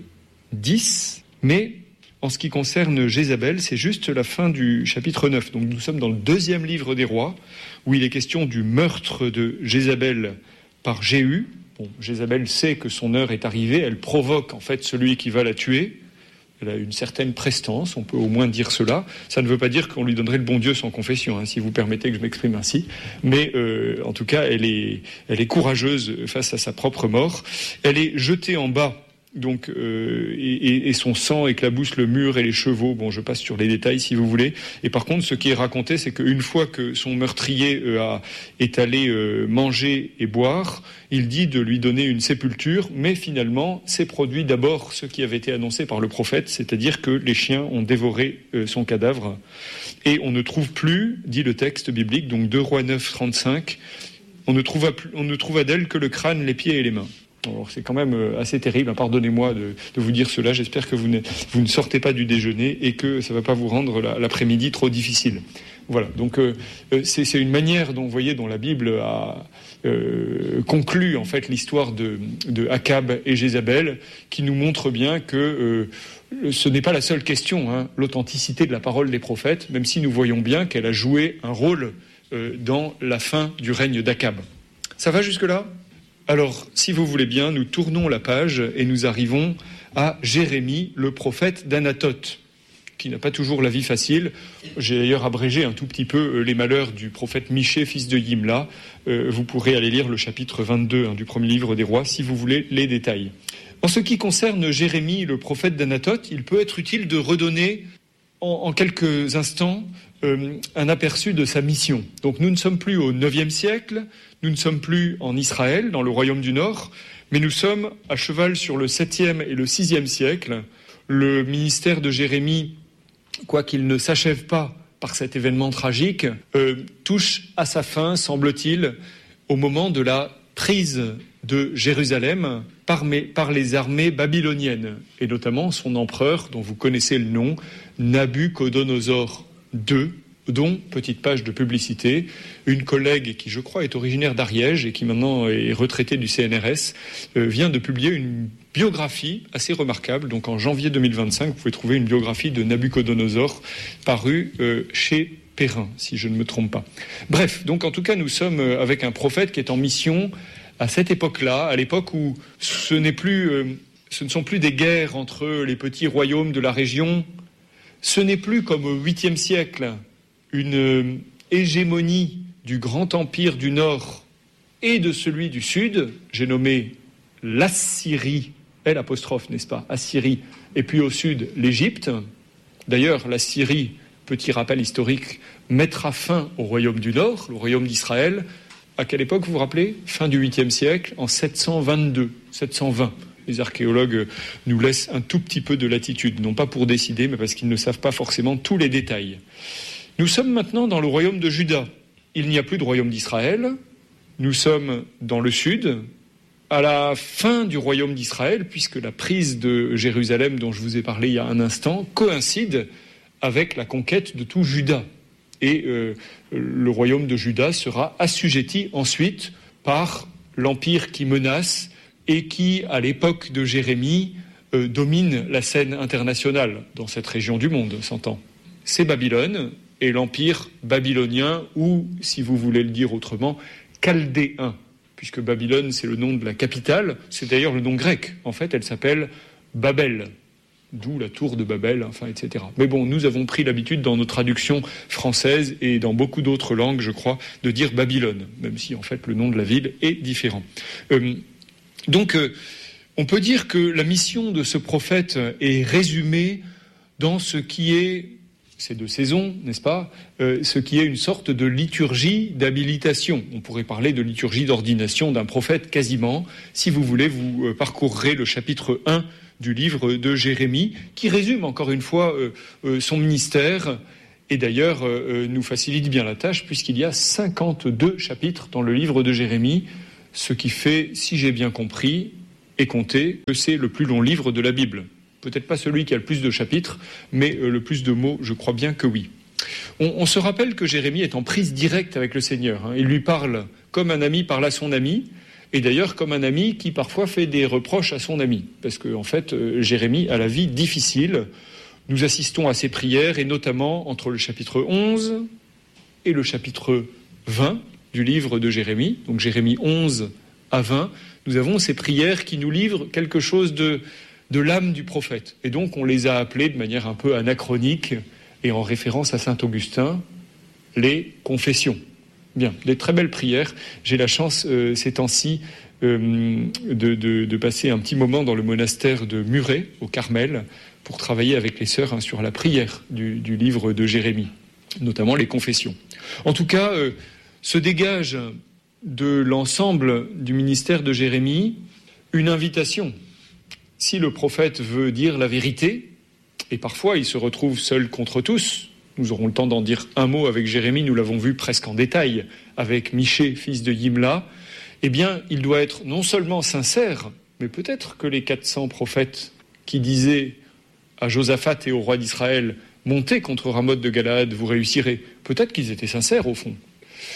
dix. Mais en ce qui concerne Jézabel, c'est juste la fin du chapitre neuf. Donc nous sommes dans le deuxième livre des rois, où il est question du meurtre de Jézabel par Jéhu. Bon, Jézabel sait que son heure est arrivée, elle provoque en fait celui qui va la tuer. Elle a une certaine prestance, on peut au moins dire cela. Ça ne veut pas dire qu'on lui donnerait le bon Dieu sans confession, hein, si vous permettez que je m'exprime ainsi. Mais euh, en tout cas, elle est, elle est courageuse face à sa propre mort. Elle est jetée en bas. Donc, euh, et, et son sang éclabousse le mur et les chevaux. Bon, je passe sur les détails si vous voulez. Et par contre, ce qui est raconté, c'est qu'une fois que son meurtrier euh, a, est allé euh, manger et boire, il dit de lui donner une sépulture, mais finalement, s'est produit d'abord ce qui avait été annoncé par le prophète, c'est-à-dire que les chiens ont dévoré euh, son cadavre. Et on ne trouve plus, dit le texte biblique, donc deux Rois neuf, trente-cinq, on ne trouva, on ne trouva d'elle que le crâne, les pieds et les mains. Alors, c'est quand même assez terrible, pardonnez-moi de, de vous dire cela, j'espère que vous ne, vous ne sortez pas du déjeuner et que ça ne va pas vous rendre la, l'après-midi trop difficile. Voilà, donc euh, c'est, c'est une manière dont, vous voyez, dont la Bible a euh, conclu en fait l'histoire de, de Akab et Jézabel, qui nous montre bien que euh, ce n'est pas la seule question, hein, l'authenticité de la parole des prophètes, même si nous voyons bien qu'elle a joué un rôle euh, dans la fin du règne d'Akab. Ça va jusque-là ? Alors, si vous voulez bien, nous tournons la page et nous arrivons à Jérémie, le prophète d'Anathoth, qui n'a pas toujours la vie facile. J'ai d'ailleurs abrégé un tout petit peu les malheurs du prophète Michée, fils de Yimla. Euh, vous pourrez aller lire le chapitre vingt-deux hein, du premier livre des rois, si vous voulez les détails. En ce qui concerne Jérémie, le prophète d'Anathoth, il peut être utile de redonner en, en quelques instants euh, un aperçu de sa mission. Donc nous ne sommes plus au neuvième siècle, nous ne sommes plus en Israël, dans le royaume du Nord, mais nous sommes à cheval sur le septième et le sixième siècle. Le ministère de Jérémie, quoiqu'il ne s'achève pas par cet événement tragique, euh, touche à sa fin, semble-t-il, au moment de la prise de Jérusalem par, mes, par les armées babyloniennes, et notamment son empereur, dont vous connaissez le nom, Nabuchodonosor deux, dont, petite page de publicité, une collègue qui, je crois, est originaire d'Ariège et qui maintenant est retraitée du C N R S, euh, vient de publier une biographie assez remarquable. Donc en janvier deux mille vingt-cinq, vous pouvez trouver une biographie de Nabuchodonosor parue euh, chez Perrin, si je ne me trompe pas. Bref, donc en tout cas, nous sommes avec un prophète qui est en mission à cette époque-là, à l'époque où ce n'est plus, euh, ce ne sont plus des guerres entre les petits royaumes de la région, ce n'est plus comme au huitième siècle, une hégémonie du grand empire du Nord et de celui du Sud, j'ai nommé l'Assyrie, L apostrophe, n'est-ce pas, Assyrie, et puis au Sud, l'Égypte. D'ailleurs, la Syrie, petit rappel historique, mettra fin au royaume du Nord, le royaume d'Israël. À quelle époque, vous vous rappelez ? Fin du huitième siècle, en sept cent vingt-deux, sept cent vingt. Les archéologues nous laissent un tout petit peu de latitude, non pas pour décider, mais parce qu'ils ne savent pas forcément tous les détails. Nous sommes maintenant dans le royaume de Juda. Il n'y a plus de royaume d'Israël. Nous sommes dans le sud, à la fin du royaume d'Israël, puisque la prise de Jérusalem, dont je vous ai parlé il y a un instant, coïncide avec la conquête de tout Juda. Et euh, le royaume de Juda sera assujetti ensuite par l'empire qui menace et qui, à l'époque de Jérémie, euh, domine la scène internationale dans cette région du monde, s'entend. C'est Babylone et l'empire babylonien, ou, si vous voulez le dire autrement, chaldéen, puisque Babylone, c'est le nom de la capitale, c'est d'ailleurs le nom grec. En fait, elle s'appelle Babel, d'où la tour de Babel, enfin, et cetera. Mais bon, nous avons pris l'habitude dans nos traductions françaises et dans beaucoup d'autres langues, je crois, de dire Babylone, même si, en fait, le nom de la ville est différent. Euh, donc, euh, on peut dire que la mission de ce prophète est résumée dans ce qui est, c'est de saison, n'est-ce pas, euh, ce qui est une sorte de liturgie d'habilitation. On pourrait parler de liturgie d'ordination d'un prophète quasiment. Si vous voulez, vous euh, parcourrez le chapitre un du livre de Jérémie, qui résume encore une fois euh, euh, son ministère, et d'ailleurs euh, nous facilite bien la tâche, puisqu'il y a cinquante-deux chapitres dans le livre de Jérémie, ce qui fait, si j'ai bien compris et compté, que c'est le plus long livre de la Bible. Peut-être pas celui qui a le plus de chapitres, mais euh, le plus de mots, je crois bien que oui. On, on se rappelle que Jérémie est en prise directe avec le Seigneur. Hein. Il lui parle comme un ami parle à son ami, et d'ailleurs comme un ami qui parfois fait des reproches à son ami. Parce qu'en en fait, euh, Jérémie a la vie difficile. Nous assistons à ses prières, et notamment entre le chapitre onze et le chapitre vingt du livre de Jérémie. Donc Jérémie onze à vingt, nous avons ces prières qui nous livrent quelque chose de... de l'âme du prophète. Et donc on les a appelés de manière un peu anachronique et en référence à saint Augustin, les confessions. Bien, des très belles prières. J'ai la chance euh, ces temps-ci euh, de, de, de passer un petit moment dans le monastère de Muret, au Carmel, pour travailler avec les sœurs hein, sur la prière du, du livre de Jérémie, notamment les confessions. En tout cas, euh, se dégage de l'ensemble du ministère de Jérémie une invitation. Si le prophète veut dire la vérité, et parfois il se retrouve seul contre tous, nous aurons le temps d'en dire un mot avec Jérémie, nous l'avons vu presque en détail avec Michée, fils de Yimla, eh bien il doit être non seulement sincère, mais peut-être que les quatre cents prophètes qui disaient à Josaphat et au roi d'Israël « Montez contre Ramoth de Galaad, vous réussirez », peut-être qu'ils étaient sincères au fond.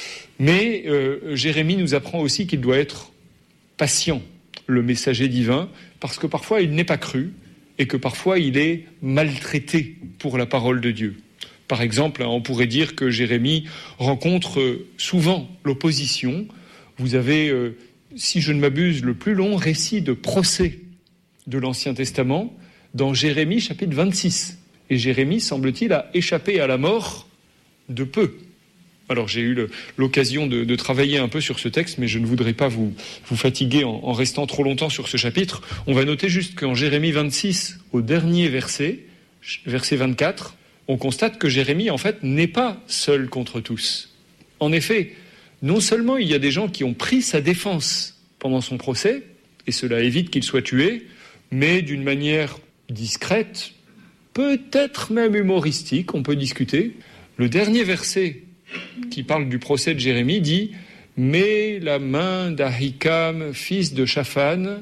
Mais euh, Jérémie nous apprend aussi qu'il doit être patient, le messager divin, parce que parfois il n'est pas cru et que parfois il est maltraité pour la parole de Dieu. Par exemple, on pourrait dire que Jérémie rencontre souvent l'opposition. Vous avez, euh, si je ne m'abuse, le plus long récit de procès de l'Ancien Testament dans Jérémie chapitre vingt-six. Et Jérémie, semble-t-il, a échappé à la mort de peu. Alors j'ai eu le, l'occasion de, de travailler un peu sur ce texte, mais je ne voudrais pas vous, vous fatiguer en, en restant trop longtemps sur ce chapitre. On va noter juste qu'en Jérémie vingt-six, au dernier verset, verset vingt-quatre, on constate que Jérémie, en fait, n'est pas seul contre tous. En effet, non seulement il y a des gens qui ont pris sa défense pendant son procès, et cela évite qu'il soit tué, mais d'une manière discrète, peut-être même humoristique, on peut discuter. Le dernier verset qui parle du procès de Jérémie, dit « Mais la main d'Ahikam, fils de Shaphan,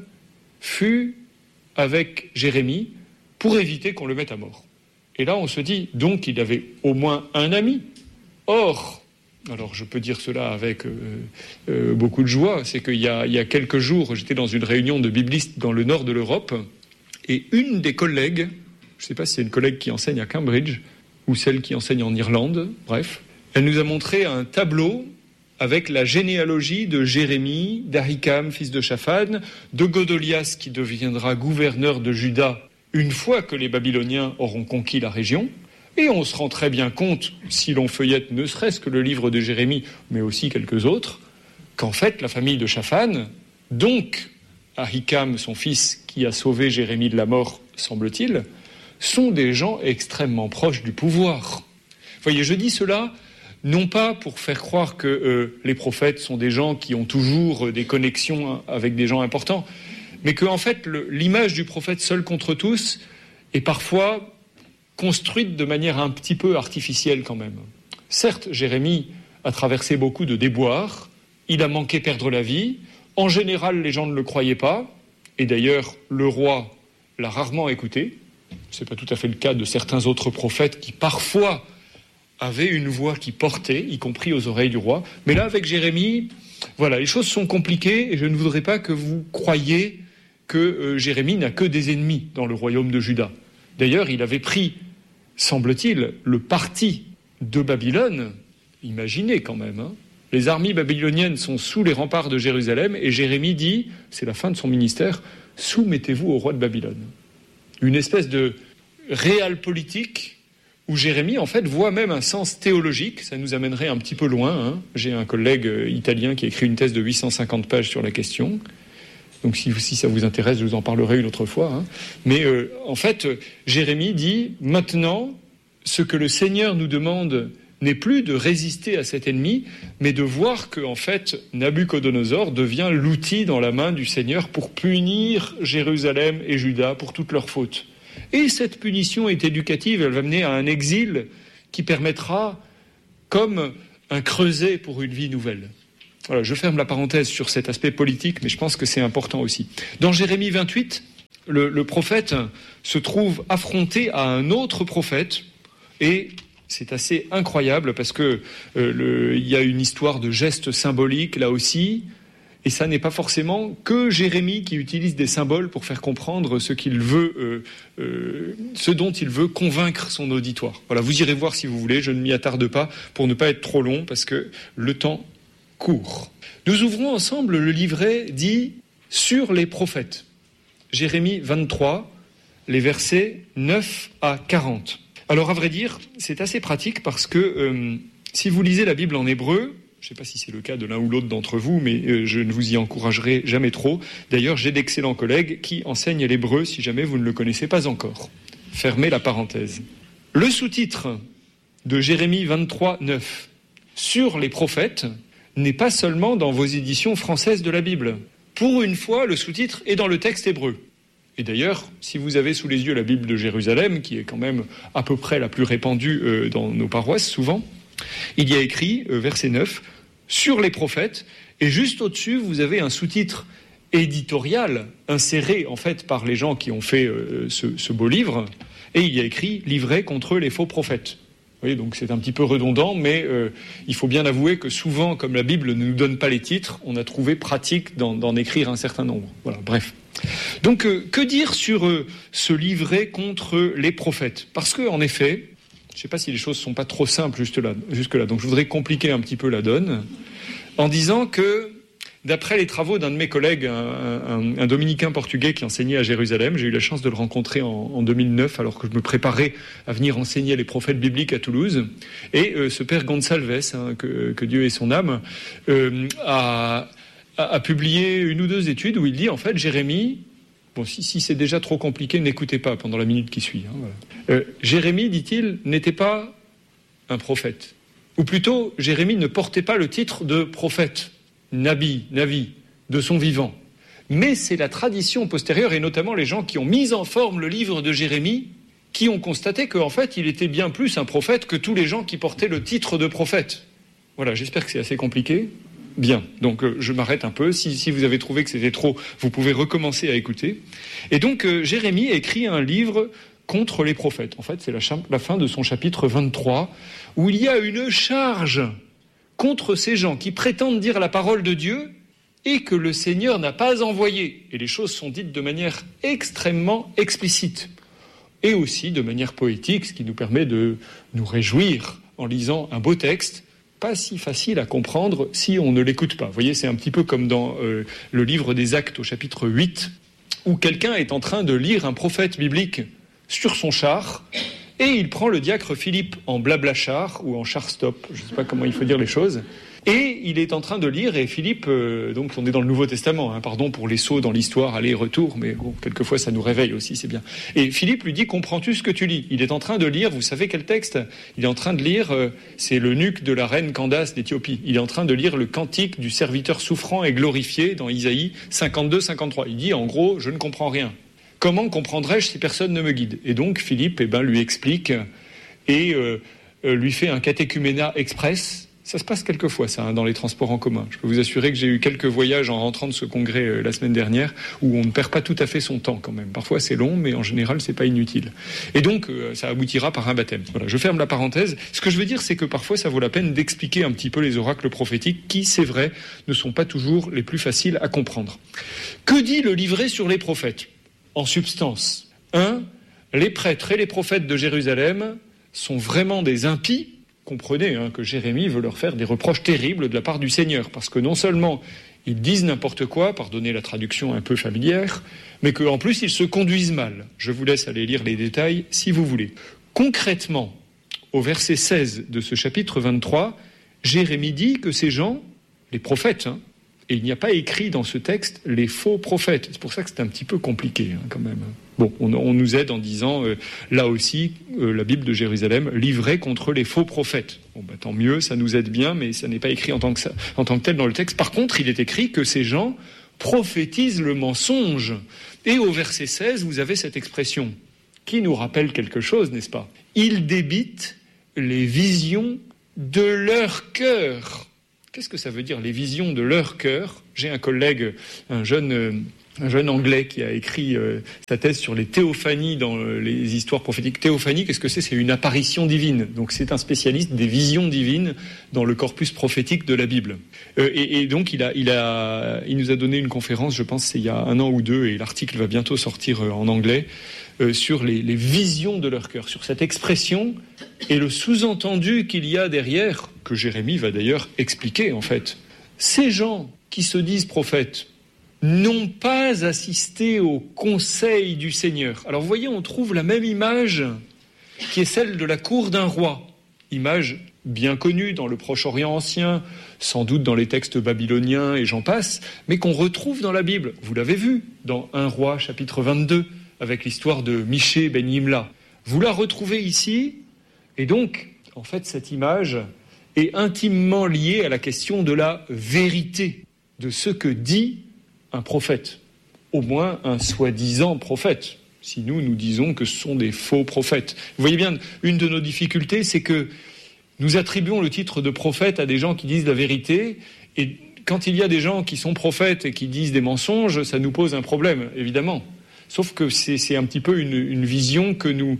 fut avec Jérémie pour éviter qu'on le mette à mort. » Et là, on se dit, donc, il avait au moins un ami. Or, alors je peux dire cela avec euh, euh, beaucoup de joie, c'est qu'il y a, il y a quelques jours, j'étais dans une réunion de biblistes dans le nord de l'Europe, et une des collègues, je ne sais pas si c'est une collègue qui enseigne à Cambridge, ou celle qui enseigne en Irlande, bref, elle nous a montré un tableau avec la généalogie de Jérémie, d'Ahikam, fils de Shaphan, de Godolias, qui deviendra gouverneur de Juda une fois que les Babyloniens auront conquis la région. Et on se rend très bien compte, si l'on feuillette ne serait-ce que le livre de Jérémie, mais aussi quelques autres, qu'en fait, la famille de Shaphan, donc Ahikam, son fils, qui a sauvé Jérémie de la mort, semble-t-il, sont des gens extrêmement proches du pouvoir. Vous voyez, je dis cela non pas pour faire croire que euh, les prophètes sont des gens qui ont toujours euh, des connexions hein, avec des gens importants, mais que en fait le, l'image du prophète seul contre tous est parfois construite de manière un petit peu artificielle quand même. Certes, Jérémie a traversé beaucoup de déboires, il a manqué perdre la vie, en général les gens ne le croyaient pas, et d'ailleurs le roi l'a rarement écouté. Ce n'est pas tout à fait le cas de certains autres prophètes qui parfois avaient une voix qui portait, y compris aux oreilles du roi. Mais là, avec Jérémie, voilà, les choses sont compliquées et je ne voudrais pas que vous croyiez que euh, Jérémie n'a que des ennemis dans le royaume de Juda. D'ailleurs, il avait pris, semble-t-il, le parti de Babylone. Imaginez quand même, hein. Les armées babyloniennes sont sous les remparts de Jérusalem et Jérémie dit, c'est la fin de son ministère, soumettez-vous au roi de Babylone. Une espèce de réal politique où Jérémie, en fait, voit même un sens théologique. Ça nous amènerait un petit peu loin. Hein. J'ai un collègue italien qui a écrit une thèse de huit cent cinquante pages sur la question. Donc si, si ça vous intéresse, je vous en parlerai une autre fois. Hein. Mais euh, en fait, Jérémie dit, maintenant, ce que le Seigneur nous demande n'est plus de résister à cet ennemi, mais de voir que, en fait, Nabuchodonosor devient l'outil dans la main du Seigneur pour punir Jérusalem et Juda pour toutes leurs fautes. Et cette punition est éducative, elle va mener à un exil qui permettra, comme un creuset pour une vie nouvelle. Voilà, je ferme la parenthèse sur cet aspect politique, mais je pense que c'est important aussi. Dans Jérémie vingt-huit, le, le prophète se trouve affronté à un autre prophète, et c'est assez incroyable parce que euh, le, il y a une histoire de gestes symboliques là aussi, et ça n'est pas forcément que Jérémie qui utilise des symboles pour faire comprendre ce qu'il veut, euh, euh, ce dont il veut convaincre son auditoire. Voilà, vous irez voir si vous voulez, je ne m'y attarde pas pour ne pas être trop long parce que le temps court. Nous ouvrons ensemble le livret dit « Sur les prophètes ». Jérémie vingt-trois, les versets neuf à quarante. Alors, à vrai dire, c'est assez pratique parce que euh, si vous lisez la Bible en hébreu, je ne sais pas si c'est le cas de l'un ou l'autre d'entre vous, mais euh, je ne vous y encouragerai jamais trop. D'ailleurs, j'ai d'excellents collègues qui enseignent l'hébreu si jamais vous ne le connaissez pas encore. Fermez la parenthèse. Le sous-titre de Jérémie vingt-trois, neuf, sur les prophètes, n'est pas seulement dans vos éditions françaises de la Bible. Pour une fois, le sous-titre est dans le texte hébreu. Et d'ailleurs, si vous avez sous les yeux la Bible de Jérusalem, qui est quand même à peu près la plus répandue euh, dans nos paroisses, souvent, il y a écrit, euh, verset neuf, « Sur les prophètes », et juste au-dessus, vous avez un sous-titre éditorial, inséré en fait par les gens qui ont fait euh, ce, ce beau livre, et il y a écrit « Livré contre les faux prophètes ». Vous voyez, donc c'est un petit peu redondant, mais euh, il faut bien avouer que souvent, comme la Bible ne nous donne pas les titres, on a trouvé pratique d'en, d'en écrire un certain nombre. Voilà, bref. Donc, euh, que dire sur euh, ce livret contre les prophètes ? Parce que, en effet, je ne sais pas si les choses ne sont pas trop simples juste là, jusque-là, donc je voudrais compliquer un petit peu la donne en disant que, d'après les travaux d'un de mes collègues, un, un, un dominicain portugais qui enseignait à Jérusalem, j'ai eu la chance de le rencontrer en, en deux mille neuf alors que je me préparais à venir enseigner les prophètes bibliques à Toulouse, et euh, ce père Gonçalves, hein, que, que Dieu ait son âme, euh, a... a publié une ou deux études où il dit, en fait, Jérémie, bon, si, si c'est déjà trop compliqué, n'écoutez pas pendant la minute qui suit. Hein, voilà. euh, Jérémie, dit-il, n'était pas un prophète. Ou plutôt, Jérémie ne portait pas le titre de prophète, nabi, navi, de son vivant. Mais c'est la tradition postérieure, et notamment les gens qui ont mis en forme le livre de Jérémie, qui ont constaté qu'en fait, il était bien plus un prophète que tous les gens qui portaient le titre de prophète. Voilà, j'espère que c'est assez compliqué. Bien, donc euh, je m'arrête un peu. Si, si vous avez trouvé que c'était trop, vous pouvez recommencer à écouter. Et donc, euh, Jérémie écrit un livre contre les prophètes. En fait, c'est la, cha- la fin de son chapitre vingt-trois, où il y a une charge contre ces gens qui prétendent dire la parole de Dieu et que le Seigneur n'a pas envoyé. Et les choses sont dites de manière extrêmement explicite. Et aussi de manière poétique, ce qui nous permet de nous réjouir en lisant un beau texte, pas si facile à comprendre si on ne l'écoute pas. Vous voyez, c'est un petit peu comme dans euh, le livre des Actes au chapitre huit, où quelqu'un est en train de lire un prophète biblique sur son char, et il prend le diacre Philippe en blabla-char, ou en char-stop, je ne sais pas comment il faut dire les choses, et il est en train de lire, et Philippe, euh, donc on est dans le Nouveau Testament, hein, pardon pour les sauts dans l'histoire, aller-retour, mais bon, quelquefois ça nous réveille aussi, c'est bien. Et Philippe lui dit, comprends-tu ce que tu lis ? Il est en train de lire, vous savez quel texte ? Il est en train de lire, euh, c'est l'eunuque de la reine Candace d'Éthiopie. Il est en train de lire le cantique du serviteur souffrant et glorifié dans Isaïe cinquante-deux cinquante-trois. Il dit, en gros, je ne comprends rien. Comment comprendrais-je si personne ne me guide ? Et donc Philippe eh ben, lui explique et euh, euh, lui fait un catéchuménat express. Ça se passe quelquefois, ça, hein, dans les transports en commun. Je peux vous assurer que j'ai eu quelques voyages en rentrant de ce congrès euh, la semaine dernière où on ne perd pas tout à fait son temps quand même. Parfois c'est long, mais en général c'est pas inutile. Et donc euh, ça aboutira par un baptême. Voilà, je ferme la parenthèse. Ce que je veux dire, c'est que parfois ça vaut la peine d'expliquer un petit peu les oracles prophétiques qui, c'est vrai, ne sont pas toujours les plus faciles à comprendre. Que dit le livret sur les prophètes ? En substance, un, les prêtres et les prophètes de Jérusalem sont vraiment des impies. Comprenez hein, que Jérémie veut leur faire des reproches terribles de la part du Seigneur, parce que non seulement ils disent n'importe quoi, pardonnez la traduction un peu familière, mais qu'en plus ils se conduisent mal. Je vous laisse aller lire les détails si vous voulez. Concrètement, au verset seize de ce chapitre vingt-trois, Jérémie dit que ces gens, les prophètes, hein, Et il n'y a pas écrit dans ce texte les faux prophètes. C'est pour ça que c'est un petit peu compliqué, hein, quand même. Bon, on, on nous aide en disant, euh, là aussi, euh, la Bible de Jérusalem, livrée contre les faux prophètes. Bon, bah, tant mieux, ça nous aide bien, mais ça n'est pas écrit en tant que ça, en tant que tel dans le texte. Par contre, il est écrit que ces gens prophétisent le mensonge. Et au verset seize, vous avez cette expression qui nous rappelle quelque chose, n'est-ce pas ? Ils débitent les visions de leur cœur. Qu'est-ce que ça veut dire, les visions de leur cœur ? J'ai un collègue, un jeune, euh, un jeune Anglais qui a écrit euh, sa thèse sur les théophanies dans euh, les histoires prophétiques. Théophanie, qu'est-ce que c'est ? C'est une apparition divine. Donc c'est un spécialiste des visions divines dans le corpus prophétique de la Bible. Euh, et, et donc il, a, il, a, il nous a donné une conférence, je pense c'est il y a un an ou deux, et l'article va bientôt sortir euh, en anglais, euh, sur les, les visions de leur cœur, sur cette expression et le sous-entendu qu'il y a derrière, que Jérémie va d'ailleurs expliquer en fait. Ces gens qui se disent prophètes n'ont pas assisté au conseil du Seigneur. Alors vous voyez, on trouve la même image qui est celle de la cour d'un roi. Image bien connue dans le Proche-Orient ancien, sans doute dans les textes babyloniens et j'en passe, mais qu'on retrouve dans la Bible. Vous l'avez vu dans un roi chapitre vingt-deux, avec l'histoire de Michée ben Yimla. Vous la retrouvez ici, et donc, en fait, cette image est intimement liée à la question de la vérité, de ce que dit un prophète, au moins un soi-disant prophète, si nous, nous disons que ce sont des faux prophètes. Vous voyez bien, une de nos difficultés, c'est que nous attribuons le titre de prophète à des gens qui disent la vérité, et quand il y a des gens qui sont prophètes et qui disent des mensonges, ça nous pose un problème, évidemment. Sauf que c'est, c'est un petit peu une, une vision que nous,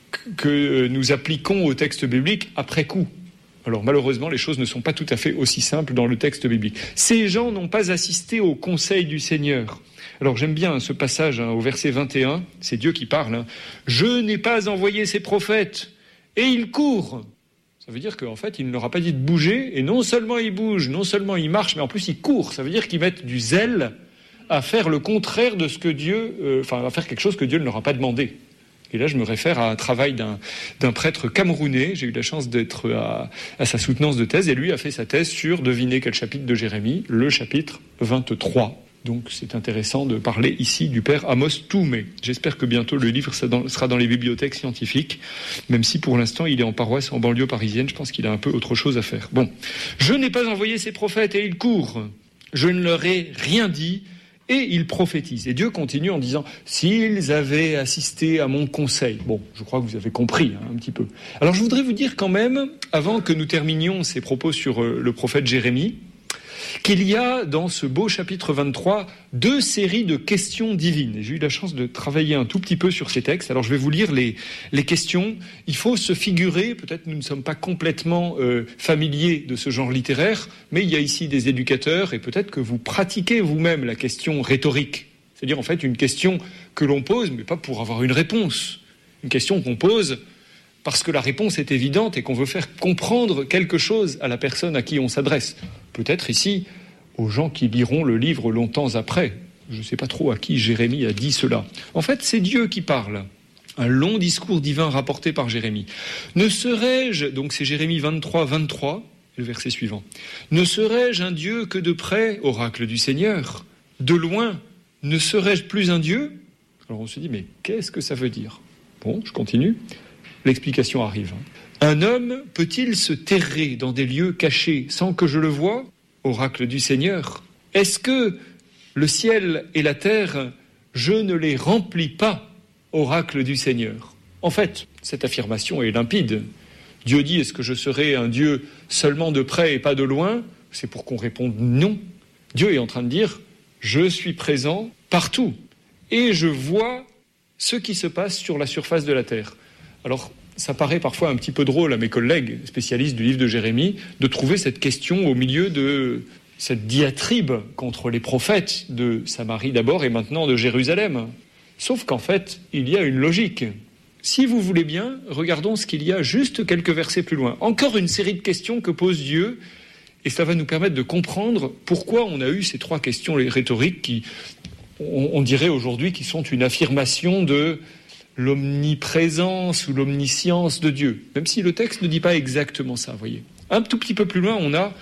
que nous appliquons au texte biblique après coup. Alors malheureusement, les choses ne sont pas tout à fait aussi simples dans le texte biblique. Ces gens n'ont pas assisté au conseil du Seigneur. Alors j'aime bien ce passage hein, au verset vingt et un, c'est Dieu qui parle. Hein. « Je n'ai pas envoyé ces prophètes, et ils courent ». Ça veut dire qu'en fait, il ne leur a pas dit de bouger, et non seulement ils bougent, non seulement ils marchent, mais en plus ils courent. Ça veut dire qu'ils mettent du zèle à faire le contraire de ce que Dieu... Euh, enfin, à faire quelque chose que Dieu ne leur a pas demandé. Et là, je me réfère à un travail d'un, d'un prêtre camerounais. J'ai eu la chance d'être à, à sa soutenance de thèse, et lui a fait sa thèse sur, devinez quel chapitre de Jérémie, le chapitre vingt-trois. Donc c'est intéressant de parler ici du père Amos Toumé. J'espère que bientôt le livre sera dans les bibliothèques scientifiques, même si pour l'instant il est en paroisse en banlieue parisienne. Je pense qu'il a un peu autre chose à faire. Bon, je n'ai pas envoyé ces prophètes et ils courent. Je ne leur ai rien dit. Et ils prophétisent. Et Dieu continue en disant « S'ils avaient assisté à mon conseil ». Bon, je crois que vous avez compris hein, un petit peu. Alors je voudrais vous dire quand même, avant que nous terminions ces propos sur euh, le prophète Jérémie, qu'il y a dans ce beau chapitre vingt-trois deux séries de questions divines. Et j'ai eu la chance de travailler un tout petit peu sur ces textes. Alors je vais vous lire les, les questions. Il faut se figurer, peut-être nous ne sommes pas complètement euh, familiers de ce genre littéraire, mais il y a ici des éducateurs et peut-être que vous pratiquez vous-même la question rhétorique. C'est-à-dire en fait une question que l'on pose, mais pas pour avoir une réponse. Une question qu'on pose parce que la réponse est évidente et qu'on veut faire comprendre quelque chose à la personne à qui on s'adresse. Peut-être ici, aux gens qui liront le livre longtemps après. Je ne sais pas trop à qui Jérémie a dit cela. En fait, c'est Dieu qui parle. Un long discours divin rapporté par Jérémie. Ne serais-je, donc c'est Jérémie vingt-trois, vingt-trois, le verset suivant. Ne serais-je un Dieu que de près, oracle du Seigneur ? De loin, ne serais-je plus un Dieu ? Alors on se dit, mais qu'est-ce que ça veut dire ? Bon, je continue. L'explication arrive. Un homme peut-il se terrer dans des lieux cachés sans que je le voie, oracle du Seigneur ? Est-ce que le ciel et la terre, je ne les remplis pas, oracle du Seigneur ? En fait, cette affirmation est limpide. Dieu dit, est-ce que je serai un Dieu seulement de près et pas de loin ? C'est pour qu'on réponde non. Dieu est en train de dire, je suis présent partout et je vois ce qui se passe sur la surface de la terre. Alors, ça paraît parfois un petit peu drôle à mes collègues spécialistes du livre de Jérémie de trouver cette question au milieu de cette diatribe contre les prophètes de Samarie d'abord et maintenant de Jérusalem. Sauf qu'en fait, il y a une logique. Si vous voulez bien, regardons ce qu'il y a juste quelques versets plus loin. Encore une série de questions que pose Dieu, et ça va nous permettre de comprendre pourquoi on a eu ces trois questions rhétoriques qui, on, on dirait aujourd'hui, qui sont une affirmation de l'omniprésence ou l'omniscience de Dieu, même si le texte ne dit pas exactement ça, voyez. Un tout petit peu plus loin, on a «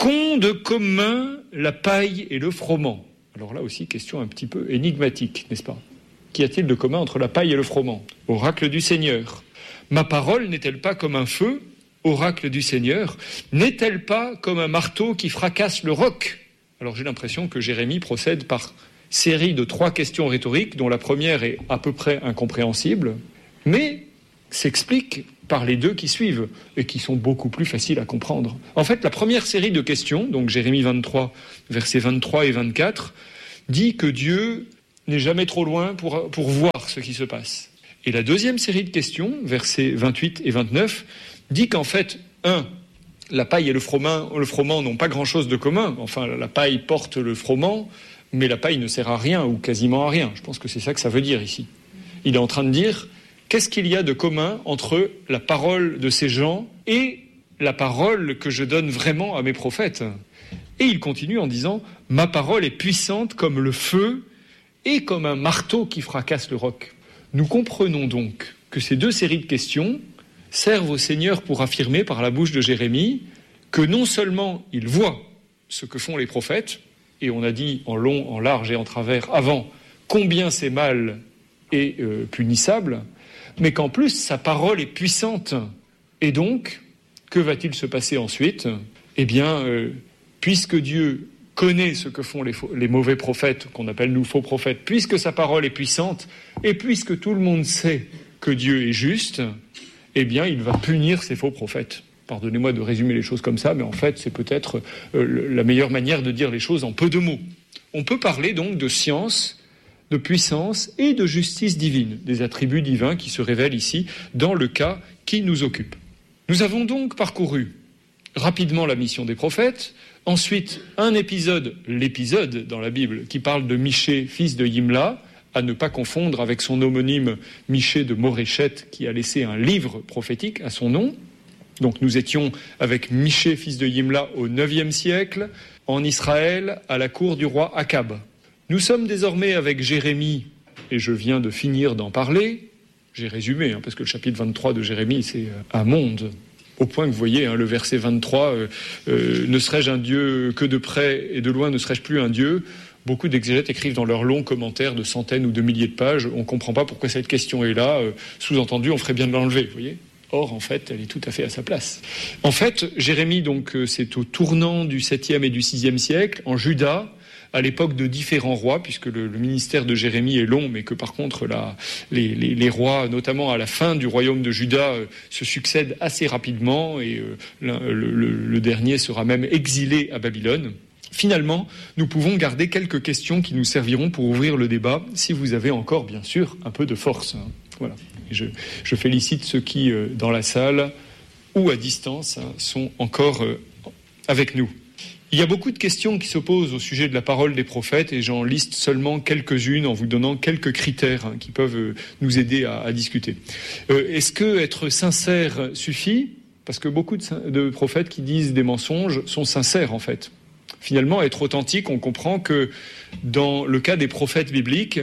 qu'ont de commun la paille et le froment? Alors là aussi, question un petit peu énigmatique, n'est-ce pas? Qu'y a-t-il de commun entre la paille et le froment? Oracle du Seigneur. Ma parole n'est-elle pas comme un feu? Oracle du Seigneur. N'est-elle pas comme un marteau qui fracasse le roc? Alors j'ai l'impression que Jérémie procède par série de trois questions rhétoriques, dont la première est à peu près incompréhensible, mais s'explique par les deux qui suivent, et qui sont beaucoup plus faciles à comprendre. En fait, la première série de questions, donc Jérémie vingt-trois, versets vingt-trois et vingt-quatre, dit que Dieu n'est jamais trop loin pour, pour voir ce qui se passe. Et la deuxième série de questions, versets vingt-huit et vingt-neuf, dit qu'en fait, un, la paille et le froment, le froment n'ont pas grand-chose de commun. Enfin, la paille porte le froment, mais la paille ne sert à rien, ou quasiment à rien. Je pense que c'est ça que ça veut dire ici. Il est en train de dire, qu'est-ce qu'il y a de commun entre la parole de ces gens et la parole que je donne vraiment à mes prophètes? Et il continue en disant, ma parole est puissante comme le feu et comme un marteau qui fracasse le roc. Nous comprenons donc que ces deux séries de questions servent au Seigneur pour affirmer par la bouche de Jérémie que non seulement il voit ce que font les prophètes, et on a dit en long, en large et en travers avant combien c'est mal et euh, punissable, mais qu'en plus sa parole est puissante. Et donc, que va-t-il se passer ensuite? Eh bien, euh, puisque Dieu connaît ce que font les, faux, les mauvais prophètes, qu'on appelle nous faux prophètes, puisque sa parole est puissante, et puisque tout le monde sait que Dieu est juste, eh bien, il va punir ces faux prophètes. Pardonnez-moi de résumer les choses comme ça, mais en fait, c'est peut-être euh, la meilleure manière de dire les choses en peu de mots. On peut parler donc de science, de puissance et de justice divine, des attributs divins qui se révèlent ici dans le cas qui nous occupe. Nous avons donc parcouru rapidement la mission des prophètes, ensuite un épisode, l'épisode dans la Bible, qui parle de Michée, fils de Yimla, à ne pas confondre avec son homonyme Michée de Moréchet, qui a laissé un livre prophétique à son nom. Donc nous étions avec Michée, fils de Yimla, au neuvième siècle, en Israël, à la cour du roi Akab. Nous sommes désormais avec Jérémie, et je viens de finir d'en parler. J'ai résumé, hein, parce que le chapitre vingt-trois de Jérémie, c'est un monde. Au point que vous voyez, hein, le verset vingt-trois, euh, euh, « Ne serais-je un Dieu que de près et de loin, ne serais-je plus un Dieu ?» Beaucoup d'exégètes écrivent dans leurs longs commentaires de centaines ou de milliers de pages. On ne comprend pas pourquoi cette question est là. Euh, sous-entendu, on ferait bien de l'enlever, vous voyez ? Or, en fait, elle est tout à fait à sa place. En fait, Jérémie, donc, c'est au tournant du septième et du sixième siècle, en Juda, à l'époque de différents rois, puisque le, le ministère de Jérémie est long, mais que par contre, la, les, les, les rois, notamment à la fin du royaume de Juda, euh, se succèdent assez rapidement, et euh, le, le, le dernier sera même exilé à Babylone. Finalement, nous pouvons garder quelques questions qui nous serviront pour ouvrir le débat, si vous avez encore, bien sûr, un peu de force. Hein. Voilà. Et je, je félicite ceux qui, euh, dans la salle ou à distance, hein, sont encore euh, avec nous. Il y a beaucoup de questions qui se posent au sujet de la parole des prophètes, et j'en liste seulement quelques-unes en vous donnant quelques critères hein, qui peuvent euh, nous aider à, à discuter. Euh, est-ce que être sincère suffit? Parce que beaucoup de, de prophètes qui disent des mensonges sont sincères, en fait. Finalement, être authentique, on comprend que dans le cas des prophètes bibliques,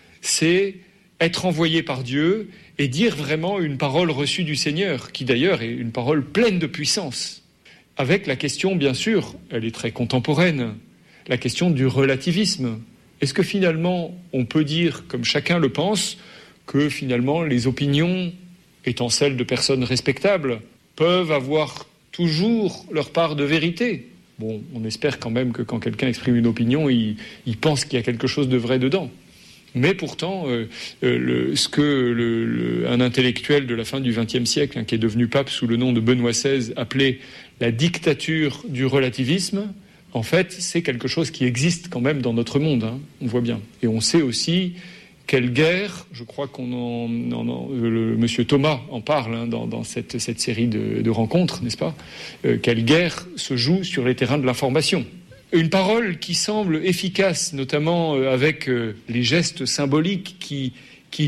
c'est être envoyé par Dieu et dire vraiment une parole reçue du Seigneur, qui d'ailleurs est une parole pleine de puissance. Avec la question, bien sûr, elle est très contemporaine, la question du relativisme. Est-ce que finalement, on peut dire, comme chacun le pense, que finalement les opinions, étant celles de personnes respectables, peuvent avoir toujours leur part de vérité? Bon, on espère quand même que quand quelqu'un exprime une opinion, il, il pense qu'il y a quelque chose de vrai dedans. Mais pourtant, euh, euh, le, ce que le, le, un intellectuel de la fin du vingtième siècle, hein, qui est devenu pape sous le nom de Benoît seize, appelait la dictature du relativisme, en fait, c'est quelque chose qui existe quand même dans notre monde, hein, on voit bien. Et on sait aussi quelle guerre, je crois qu'on en, en, en le, monsieur Thomas en parle hein, dans, dans cette, cette série de, de rencontres, n'est-ce pas, euh, quelle guerre se joue sur les terrains de l'information. Une parole qui semble efficace, notamment euh, avec euh, les gestes symboliques qui, qui,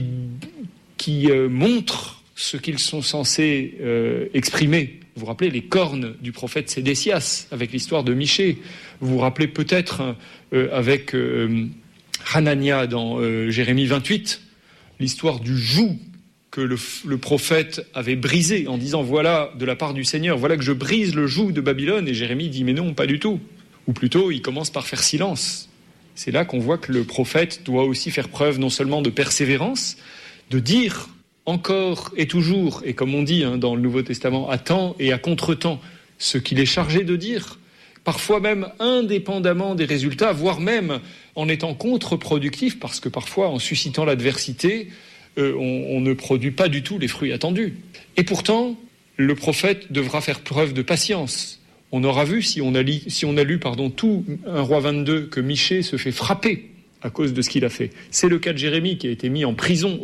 qui euh, montrent ce qu'ils sont censés euh, exprimer. Vous vous rappelez les cornes du prophète Sédécias, avec l'histoire de Michée. Vous vous rappelez peut-être euh, avec euh, Hanania dans euh, Jérémie vingt-huit, l'histoire du joug que le, le prophète avait brisé en disant « Voilà, de la part du Seigneur, voilà que je brise le joug de Babylone ». Et Jérémie dit « Mais non, pas du tout ». Ou plutôt, il commence par faire silence. C'est là qu'on voit que le prophète doit aussi faire preuve non seulement de persévérance, de dire encore et toujours, et comme on dit hein, dans le Nouveau Testament, à temps et à contre-temps, ce qu'il est chargé de dire, parfois même indépendamment des résultats, voire même en étant contre-productif, parce que parfois, en suscitant l'adversité, euh, on, on ne produit pas du tout les fruits attendus. Et pourtant, le prophète devra faire preuve de patience. On aura vu, si on a, li, si on a lu pardon, tout un roi vingt-deux, que Michée se fait frapper à cause de ce qu'il a fait. C'est le cas de Jérémie qui a été mis en prison